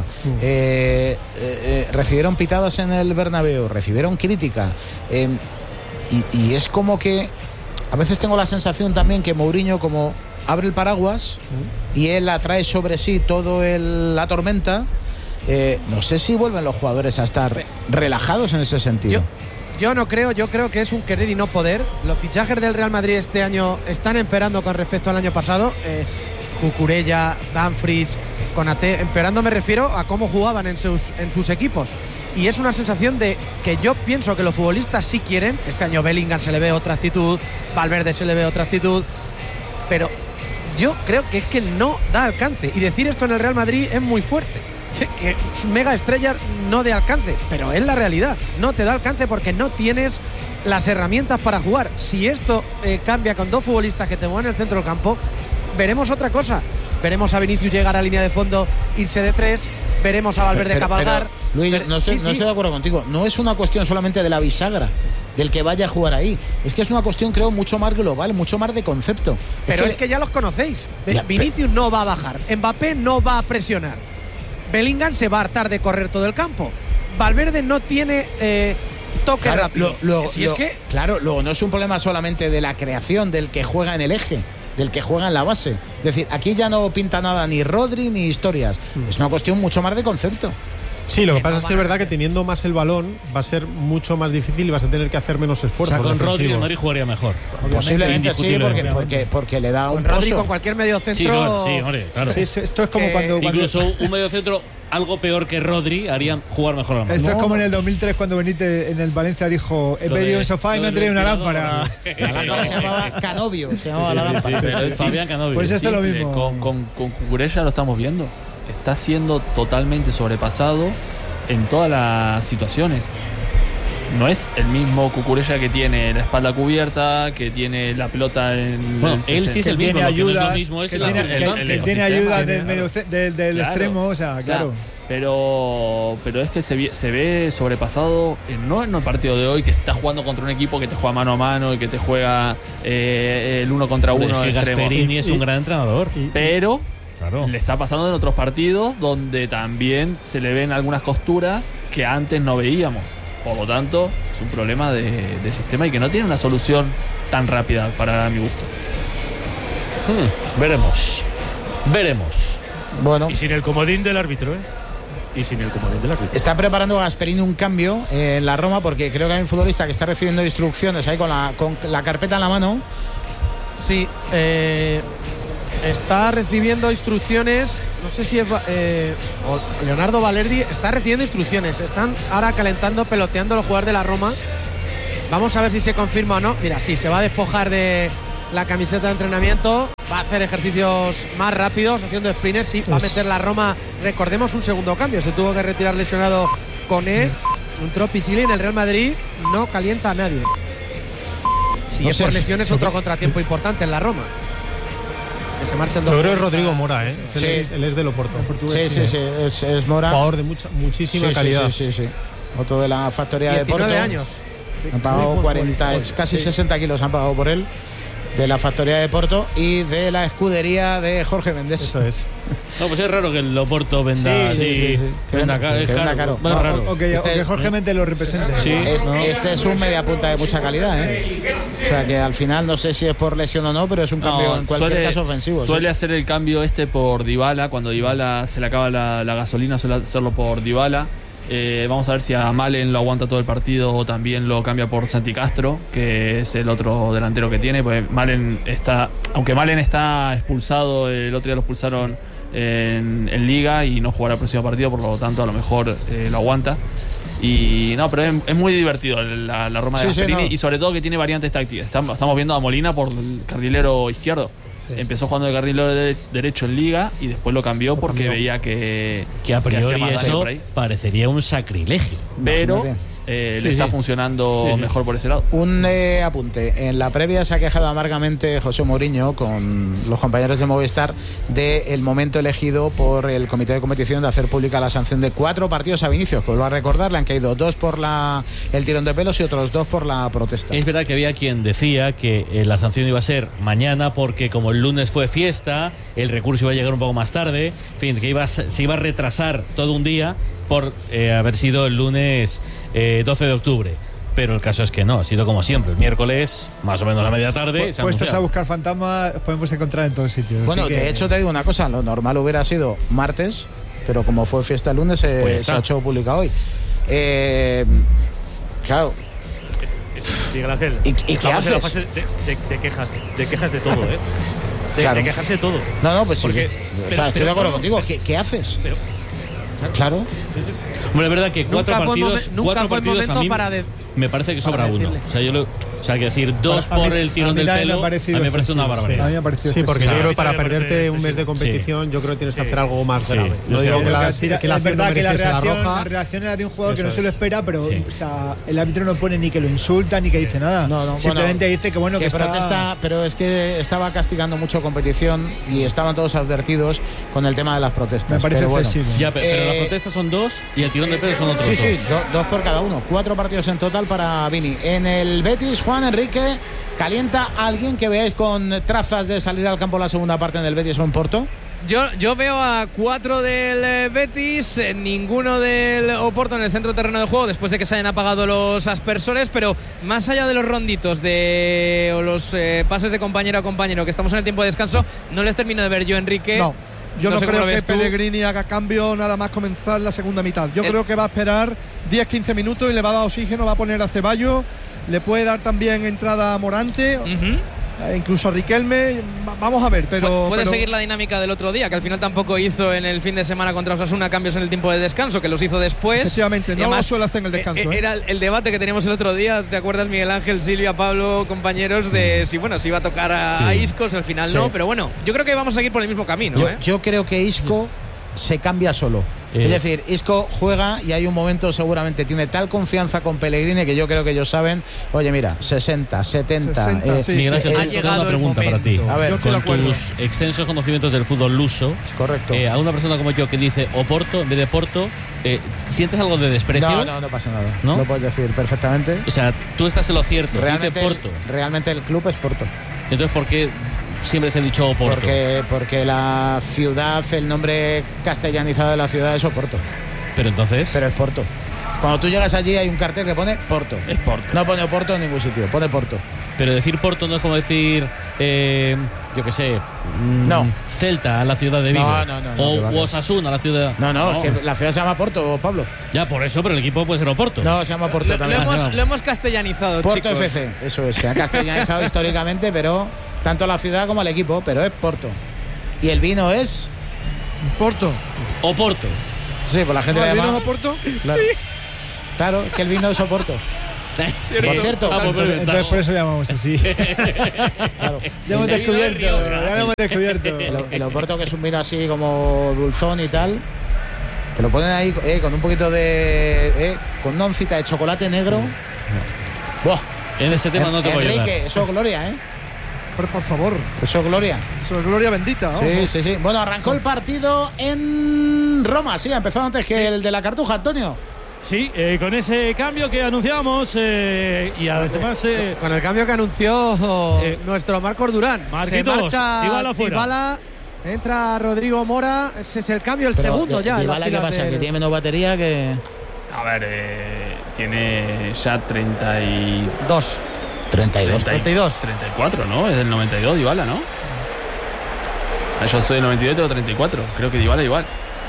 recibieron pitadas en el Bernabéu, recibieron crítica, y es como que a veces tengo la sensación también que Mourinho, como abre el paraguas y él atrae sobre sí la tormenta, no sé si vuelven los jugadores a estar relajados en ese sentido. Yo no creo, yo creo que es un querer y no poder. Los fichajes del Real Madrid este año están empeorando con respecto al año pasado. Cucurella, Dumfries, Konaté, empeorando me refiero a cómo jugaban en sus equipos. Y es una sensación de que yo pienso que los futbolistas sí quieren. Este año Bellingham se le ve otra actitud, Valverde se le ve otra actitud, pero yo creo que es que no da alcance. Y decir esto en el Real Madrid es muy fuerte, que mega estrella no de alcance, pero es la realidad. No te da alcance porque no tienes las herramientas para jugar. Si esto cambia con dos futbolistas que te mueven en el centro del campo, veremos otra cosa. Veremos a Vinicius llegar a línea de fondo, irse de tres, veremos a Valverde cabalgar. Luis, no estoy de acuerdo contigo. No es una cuestión solamente de la bisagra, del que vaya a jugar ahí. Es que es una cuestión, creo, mucho más global, mucho más de concepto. Pero es que ya los conocéis. Vinicius no va a bajar, Mbappé no va a presionar, Bellingham se va a hartar de correr todo el campo, Valverde no tiene toque rápido. Claro, luego no es un problema solamente de la creación, del que juega en el eje, del que juega en la base. Es decir, aquí ya no pinta nada ni Rodri ni historias. Es una cuestión mucho más de concepto. Sí, lo que pasa es que es verdad que teniendo más el balón va a ser mucho más difícil y vas a tener que hacer menos esfuerzo. O sea, con Rodri el Madrid jugaría mejor. Posiblemente sí, porque le da un pozo. Rodri con cualquier mediocentro. Sí, hombre, claro. Sí, esto es como cuando incluso un mediocentro algo peor que Rodri harían jugar mejor al Madrid. Esto es como en el 2003 cuando Benítez en el Valencia dijo: he pedido un sofá y me han traído una lámpara. La lámpara se llamaba Canovio. La lámpara. Fabián Canovio. Pues esto es lo mismo. Con Cucurella lo estamos viendo. Está siendo totalmente sobrepasado en todas las situaciones. no es el mismo Cucurella que tiene la espalda cubierta, que tiene la pelota en. Bueno, él sí es el mismo, tiene ayuda, que tiene ayuda del extremo, o sea, claro. Pero es que se ve sobrepasado, no en el partido de hoy, que está jugando contra un equipo que te juega mano a mano y que te juega el 1 contra 1. Gasperini es un gran entrenador. Pero le está pasando en otros partidos donde también se le ven algunas costuras que antes no veíamos. Por lo tanto, es un problema de sistema y que no tiene una solución tan rápida para mi gusto. Veremos. Bueno. Y sin el comodín del árbitro, Está preparando Gasperini un cambio en la Roma, porque creo que hay un futbolista que está recibiendo instrucciones ahí con la carpeta en la mano. Sí, está recibiendo instrucciones. No sé si es Leonardo Valerdi. Está recibiendo instrucciones. Están ahora calentando, peloteando los jugadores de la Roma. Vamos a ver si se confirma o no. Mira, sí, se va a despojar de la camiseta de entrenamiento. Va a hacer ejercicios más rápidos, haciendo sprinters. Sí, va a meter la Roma. Recordemos, un segundo cambio. Se tuvo que retirar lesionado Koné. Entró Pisili en el Real Madrid. No calienta a nadie. Si no es por lesiones, otro contratiempo importante en la Roma. Que se marcha el Yo creo que es Rodrigo Mora, ¿eh? Sí. Él es del Oporto. Sí, es Mora. Jugador de muchísima calidad. Sí. Otro de la factoría de Porto. 19 años. Han pagado 40, casi 60 kilos han pagado por él. De la factoría de Porto y de la escudería de Jorge Méndez. Eso es. No, pues es raro que el Oporto venda así. Que venda caro. No, raro. O que Jorge Méndez lo represente. Sí, este es un mediapunta de mucha calidad, ¿eh? O sea que al final no sé si es por lesión o no, pero es un cambio en cualquier caso ofensivo. Suele hacer el cambio por Dybala. Cuando Dybala se le acaba la gasolina, suele hacerlo por Dybala. Vamos a ver si a Malen lo aguanta todo el partido o también lo cambia por Santi Castro, que es el otro delantero que tiene. Pues aunque Malen está expulsado, el otro día lo expulsaron en Liga y no jugará el próximo partido, por lo tanto a lo mejor lo aguanta. Y no, pero es muy divertido la Roma de Gasperini, y sobre todo que tiene variantes tácticas. Estamos viendo a Molina por el carrilero izquierdo. Sí. Empezó jugando de carrilero derecho en Liga y después lo cambió porque veía que a priori eso parecería un sacrilegio. Pero le está funcionando mejor por ese lado. Un apunte. En la previa se ha quejado amargamente José Mourinho con los compañeros de Movistar del momento elegido por el comité de competición de hacer pública la sanción de 4 partidos a Vinicius. Pues vuelvo a recordar, le han caído 2 por el tirón de pelos y otros 2 por la protesta. Es verdad que había quien decía que la sanción iba a ser mañana porque como el lunes fue fiesta, el recurso iba a llegar un poco más tarde, en fin, que se iba a retrasar todo un día por haber sido el lunes 12 de octubre. Pero el caso es que no, ha sido como siempre, el miércoles, más o menos a media tarde. Puestos a buscar fantasmas, podemos encontrar en todos sitios. Bueno, de hecho te digo una cosa, lo normal hubiera sido martes, pero como fue fiesta el lunes, se ha hecho pública hoy. Claro. Miguel Ángel, ¿Y qué haces? En la fase de quejas de todo, ¿eh? De quejarse de todo. No, pues porque, estoy de acuerdo contigo. ¿Qué haces? Claro. Bueno, es verdad que 4 partidos. Nunca fue partidos momento a mí me parece que sobra uno. O sea, hay que decir 2 por el tirón del pelo. A mí me parece una barbaridad. Sí, porque yo creo que para perderte un mes de competición, yo creo que tienes que hacer algo más grave. No digo que la verdad que la roja. reacción era de un jugador que no se lo espera, pero o sea, el árbitro no pone ni que lo insulta ni que dice nada. No, simplemente dice que bueno, que protesta, pero es que estaba castigando mucho competición y estaban todos advertidos con el tema de las protestas. Me parece excesivo. Pero las protestas son 2 y el tirón de pelo son otros 2. Sí, 2 por cada uno. 4 partidos en total para Vini. En el Betis, Juan Enrique, ¿calienta a alguien que veáis con trazas de salir al campo la segunda parte en el Betis o en Porto? Yo veo a 4 del Betis, ninguno del Oporto en el centro terreno de juego después de que se hayan apagado los aspersores, pero más allá de los ronditos o los pases de compañero a compañero que estamos en el tiempo de descanso, no les termino de ver yo, Enrique. Yo no creo que Pellegrini haga cambio nada más comenzar la segunda mitad. Yo creo que va a esperar 10-15 minutos y le va a dar oxígeno, va a poner a Ceballos, le puede dar también entrada a Morante, incluso a Riquelme. Vamos a ver, pero puede seguir la dinámica del otro día, que al final tampoco hizo en el fin de semana contra Osasuna cambios en el tiempo de descanso, que los hizo después. Efectivamente, no lo suele hacer en el descanso. Era el debate que teníamos el otro día, ¿te acuerdas, Miguel Ángel, Silvia, Pablo, compañeros, de si iba a tocar a Isco, al final no, pero bueno, yo creo que vamos a seguir por el mismo camino. Yo creo que Isco se cambia solo. Es decir, Isco juega y hay un momento, seguramente tiene tal confianza con Pellegrini que yo creo que ellos saben, oye, mira, 60, 70. Miguel Ángel, ha llegado una pregunta el para ti. A ver, con tus extensos conocimientos del fútbol luso, correcto. A una persona como yo que dice Oporto en vez de Porto, ¿sientes algo de desprecio? No pasa nada. ¿No? Lo puedes decir perfectamente. O sea, tú estás en lo cierto. Realmente, dice Porto. Realmente el club es Porto. Entonces, ¿por qué siempre se ha dicho Oporto? Porque la ciudad, el nombre castellanizado de la ciudad es Oporto. Pero entonces. Pero es Porto. Cuando tú llegas allí hay un cartel que pone Porto. Es Porto. No pone Oporto en ningún sitio, pone Porto. Pero decir Porto no es como decir, yo qué sé, no. Celta a la ciudad de Vigo. O Osasuna a la ciudad. No, es que la ciudad se llama Porto, Pablo. Ya, por eso, pero el equipo puede ser Oporto. No, se llama Porto también. Lo hemos castellanizado, Porto chicos. FC, eso es. Se ha castellanizado históricamente, pero tanto la ciudad como el equipo, pero es Porto. Y el vino es Porto. Oporto. Sí, pues la gente le ¿El llama vino es Oporto? Claro. Sí. Claro, es que el vino es Oporto. Por cierto, entonces por eso llamamos así. Claro. Ya hemos descubierto. El Oporto, que es un vino así como dulzón y tal, te lo ponen ahí con un poquito de con una oncita de chocolate negro. Buah. En ese tema no te voy a ayudar. Enrique, eso es gloria, Pero por favor. Eso es gloria. Eso es gloria bendita. Sí. Bueno, arrancó el partido en Roma, sí, ha empezado antes que el de la Cartuja, Antonio. Sí, con ese cambio que anunciamos y además con el cambio que anunció nuestro Marcos Durán. Marquitos, se marcha Dybala fuera. Dybala, entra Rodrigo Mora. Ese es el cambio, el segundo ya. Dybala, ¿qué pasa? ¿Que tiene menos batería que...? A ver, tiene ya 32. 34, ¿no? Es del 92 Dybala, ¿no? Yo soy del 92, tengo 34. Creo que Dybala igual.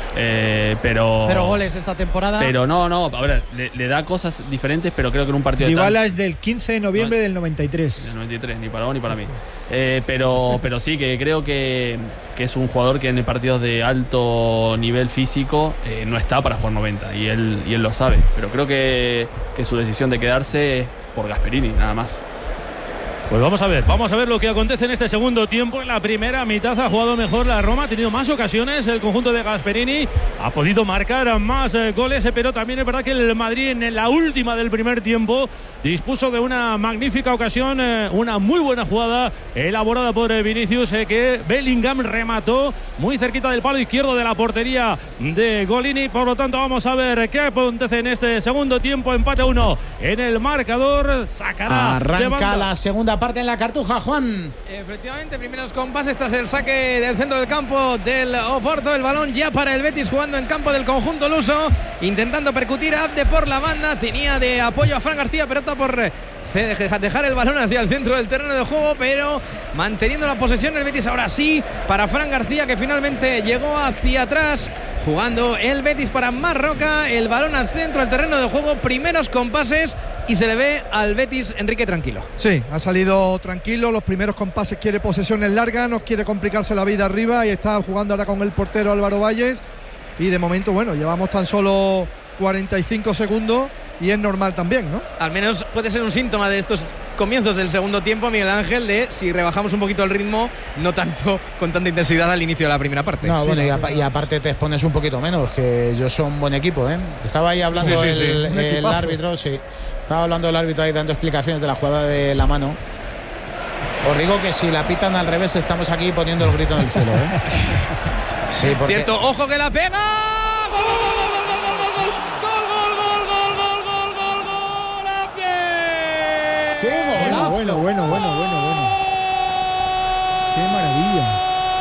Pero 0 goles esta temporada. Pero no, a ver, le da cosas diferentes, pero creo que en un partido Dybala es del 15 de noviembre del 93. Del 93, ni para vos ni para mí. Pero sí, que creo que es un jugador que en partidos de alto nivel físico no está para jugar 90, y él lo sabe. Pero creo que su decisión de quedarse es por Gasperini, nada más. Pues vamos a ver lo que acontece en este segundo tiempo. En la primera mitad ha jugado mejor la Roma, ha tenido más ocasiones el conjunto de Gasperini, ha podido marcar más goles, pero también es verdad que el Madrid en la última del primer tiempo dispuso de una magnífica ocasión, una muy buena jugada elaborada por Vinicius, que Bellingham remató muy cerquita del palo izquierdo de la portería de Golini. Por lo tanto, vamos a ver qué acontece en este segundo tiempo. Empate 1 en el marcador. Sacará arranca la segunda parte en la Cartuja, Juan. Efectivamente, primeros compases tras el saque del centro del campo del Oporto. El balón ya para el Betis, jugando en campo del conjunto luso, intentando percutir a Abde por la banda. Tenía de apoyo a Fran García, pero está por dejar el balón hacia el centro del terreno de juego, pero manteniendo la posesión el Betis. Ahora sí, para Fran García, que finalmente llegó hacia atrás, jugando el Betis para Marroca. El balón al centro del terreno de juego, primeros compases, y se le ve al Betis, Enrique, tranquilo. Sí, ha salido tranquilo. Los primeros compases, quiere posesiones largas, no quiere complicarse la vida arriba, y está jugando ahora con el portero Álvaro Valles. Y de momento, bueno, llevamos tan solo 45 segundos y es normal también, ¿no? Al menos puede ser un síntoma de estos comienzos del segundo tiempo, Miguel Ángel, de si rebajamos un poquito el ritmo, no tanto con tanta intensidad al inicio de la primera parte. No, bueno, y aparte te expones un poquito menos, que ellos son un buen equipo, ¿eh? Estaba ahí hablando el árbitro, sí. Estaba hablando el árbitro ahí dando explicaciones de la jugada de la mano. Os digo que si la pitan al revés, estamos aquí poniendo el grito en el cielo, ¿eh? Sí, porque... Cierto, ojo que la pega. Bueno. Qué maravilla.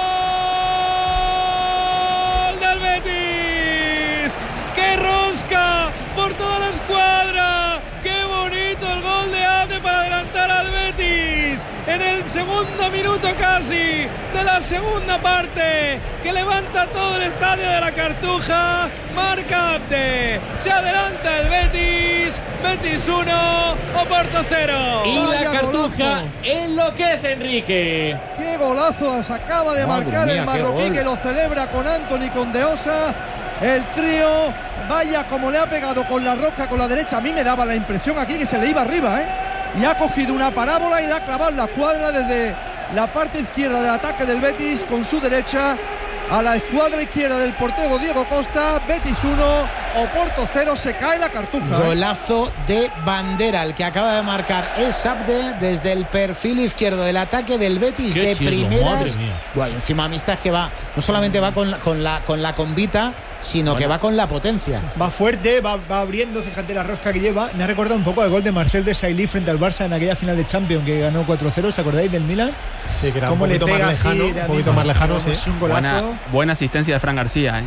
¡Gol del Betis! ¡Qué rosca por toda la escuadra! ¡Qué bonito el gol de Abde para adelantar al Betis! En el segundo minuto casi de la segunda parte, que levanta todo el estadio de la Cartuja. Marca Abde, se adelanta el Betis. Betis 1, Oporto 0. Y la Cartuja enloquece, Enrique. ¡Qué golazo se acaba de marcar el marroquí, que lo celebra con Antony, con De Osa! El trío, vaya como le ha pegado con la rosca con la derecha. A mí me daba la impresión aquí que se le iba arriba, y ha cogido una parábola y la ha clavado en la escuadra desde la parte izquierda del ataque del Betis con su derecha. a la escuadra izquierda del portero Diego Costa. Betis 1, Oporto 0, se cae la cartuja. Golazo de bandera, el que acaba de marcar es Abde desde el perfil izquierdo del ataque del Betis. Qué de chido, primeras. madre mía. Guay, encima Amistad que va, no solamente va con la convita, sino que va con la potencia. Va fuerte, va abriendo, fíjate la rosca que lleva. Me ha recordado un poco al gol de Marcel Desailly frente al Barça en aquella final de Champions que ganó 4-0, ¿os acordáis del Milan? Sí, que era Cómo un poquito le pega más lejano, así de un poquito amigo. más lejano, sí. Es un golazo. Buena asistencia de Fran García.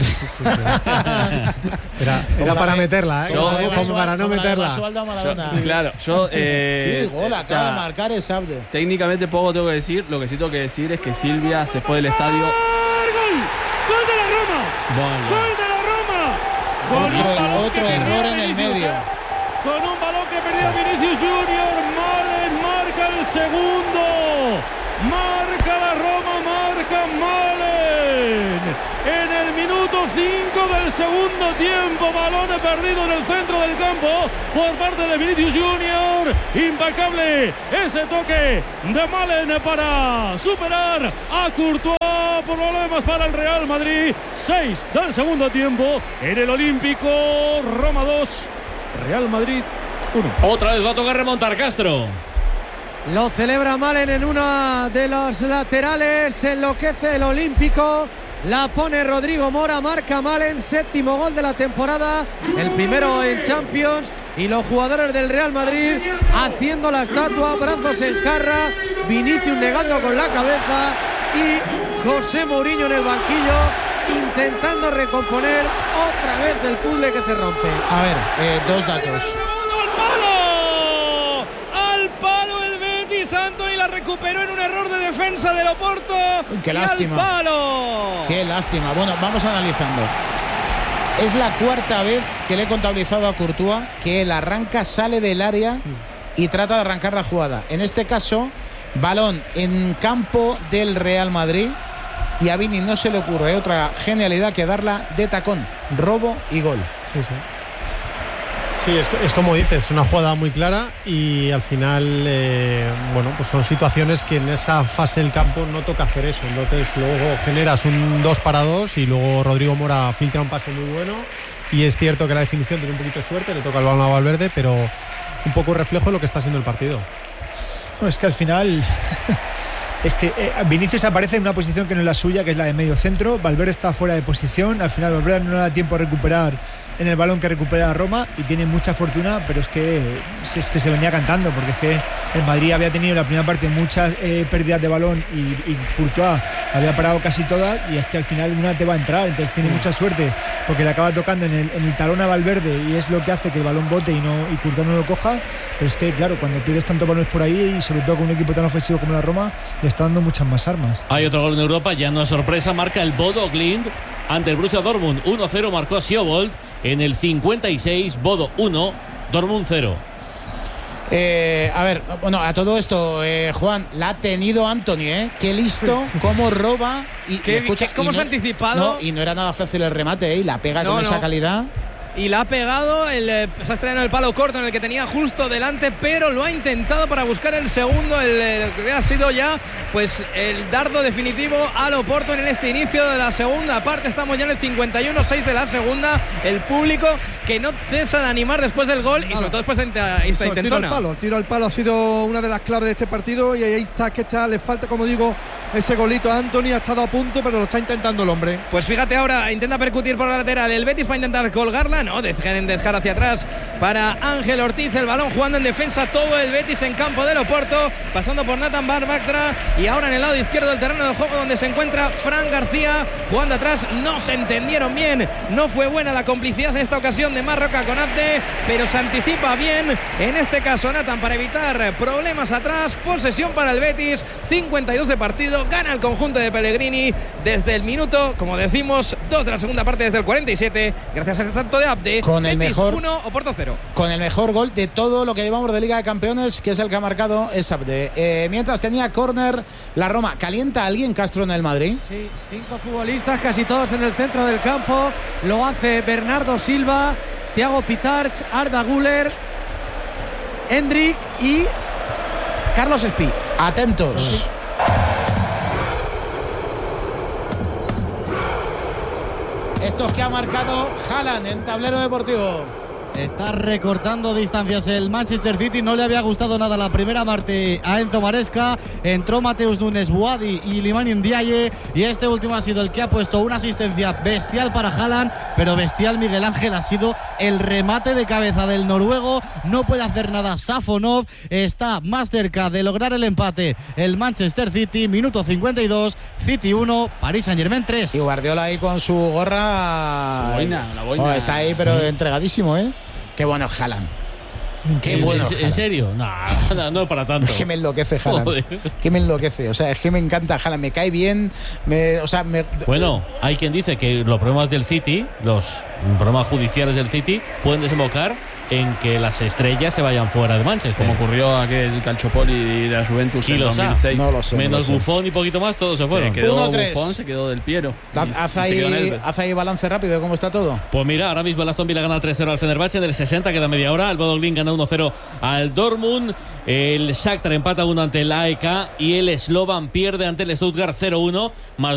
Era para meterla, como para no meterla. Claro, yo. Qué gol acaba de marcar es Abde. Técnicamente poco tengo que decir. Lo que sí tengo que decir es que Silvia se fue del estadio. ¡Gol de la Roma! ¡Gol de la Roma! Con un balón Otro que error perdía en el Vinicius, medio. Con un balón que perdía Vinicius Junior. Malen marca el segundo. Marca la Roma, marca Malen. En el minuto 5 del segundo tiempo, balón perdido en el centro del campo por parte de Vinicius Junior. Impecable ese toque de Malen para superar a Courtois. Problemas para el Real Madrid. 6 del segundo tiempo en el Olímpico. Roma 2, Real Madrid 1. Otra vez va a tocar remontar Castro. Lo celebra Malen en una de los laterales. Se enloquece el Olímpico. La pone Rodrigo Mora. Marca Malen. 7º gol de la temporada. El primero en Champions. Y los jugadores del Real Madrid haciendo la estatua. Brazos en jarra. Vinicius negando con la cabeza. Y José Mourinho en el banquillo intentando recomponer otra vez el puzzle que se rompe. A ver, dos datos. ¡Al palo el Betis! Antony la recuperó en un error de defensa del Oporto. ¡Qué lástima! ¡Al palo! ¡Qué lástima! Bueno, vamos analizando. Es la cuarta vez que le he contabilizado a Courtois que él arranca, sale del área y trata de arrancar la jugada. En este caso, balón en campo del Real Madrid y a Vini no se le ocurre otra genialidad que darla de tacón, robo y gol. Sí, sí. Sí, es como dices, una jugada muy clara y al final, bueno, pues son situaciones que en esa fase del campo no toca hacer eso. Entonces luego generas un 2 para 2 y luego Rodrigo Mora filtra un pase muy bueno y es cierto que la definición tiene un poquito de suerte, le toca el balón a Valverde, pero un poco reflejo de lo que está siendo el partido. No, es que al final es que Vinicius aparece en una posición que no es la suya, que es la de medio centro. Valverde está fuera de posición. Al final Valverde no le da tiempo a recuperar en el balón que recupera a Roma y tiene mucha fortuna, pero es que se venía cantando, porque es que el Madrid había tenido en la primera parte muchas pérdidas de balón y Courtois había parado casi todas, y es que al final una te va a entrar, entonces tiene mucha suerte porque le acaba tocando en el talón a Valverde y es lo que hace que el balón bote y Courtois no lo coja. Pero es que claro, cuando pierdes tantos balones por ahí y sobre todo con un equipo tan ofensivo como la Roma, le está dando muchas más armas. Hay otro gol en Europa, ya no es sorpresa, marca el Bodo Glimt ante el Borussia Dortmund. 1-0 marcó Sjobold en el 56, Bodo 1, Dortmund 0. A ver, bueno, a todo esto, Juan, la ha tenido Antony, Qué listo, cómo roba y escucha, cómo y se ha anticipado. No, y no era nada fácil el remate, y la pega con esa calidad. Y la ha pegado, se ha estrenado el palo corto en el que tenía justo delante, pero lo ha intentado para buscar el segundo, el que ha sido ya pues el dardo definitivo al Oporto en este inicio de la segunda parte. Estamos ya en el 51-6 de la segunda. El público que no cesa de animar después del gol y sobre todo después de esta intentona. Tiro al palo ha sido una de las claves de este partido y ahí está, le falta, como digo, ese golito a Antony. Ha estado a punto, pero lo está intentando el hombre. Pues fíjate ahora, intenta percutir por la lateral el Betis para intentar colgarla. No, dejar hacia atrás para Ángel Ortiz. El balón jugando en defensa, todo el Betis en campo del Oporto, pasando por Nathan Barbactra y ahora en el lado izquierdo del terreno de juego donde se encuentra Fran García jugando atrás. No se entendieron bien, no fue buena la complicidad en esta ocasión de Marroca con Abde, pero se anticipa bien en este caso Nathan para evitar problemas atrás. Posesión para el Betis, 52 de partido, gana el conjunto de Pellegrini desde el minuto, como decimos, 2 de la segunda parte, desde el 47, gracias a este tanto de Abde. Con el Betis mejor 1, Oporto 0. Con el mejor gol de todo lo que llevamos de Liga de Campeones, que es el que ha marcado es Abde. Mientras tenía córner la Roma. ¿Calienta a alguien Castro en el Madrid? Sí, 5 futbolistas, casi todos en el centro del campo. Lo hace Bernardo Silva, Thiago Pitarch, Arda Güler, Hendrik y Carlos Espí. Atentos. minutos que ha marcado Haaland en tablero deportivo. Está recortando distancias el Manchester City. No le había gustado nada la primera parte a Enzo Maresca. Entró Mateus Nunes, Boadi y Limani Ndiaye. Y este último ha sido el que ha puesto una asistencia bestial para Haaland. Pero bestial, Miguel Ángel, ha sido el remate de cabeza del noruego. No puede hacer nada Safonov. Está más cerca de lograr el empate el Manchester City. Minuto 52. City 1, Paris Saint-Germain 3. Y Guardiola ahí con su gorra. La boina. Oh, está ahí, pero entregadísimo, ¿eh? Qué bueno Haaland. Qué bueno. ¿En serio? No para tanto. Es que me enloquece Haaland. Que me enloquece. O sea, es que me encanta Haaland. Me cae bien. Bueno, hay quien dice que los problemas del City, los problemas judiciales del City, pueden desembocar en que las estrellas se vayan fuera de Manchester. Como ocurrió aquel Calciopoli de la Juventus en 2006. No lo sé. Menos Buffon y poquito más, todos se fueron. Se quedó Buffon, se quedó Del Piero. Haz ahí balance rápido de cómo está todo. Pues mira, ahora mismo el Aston Villa gana 3-0 al Fenerbahce en el 60, queda media hora. El Bodo Glimt gana 1-0 al Dortmund. El Shakhtar empata 1 ante el AEK y el Slovan pierde ante el Stuttgart 0-1. Más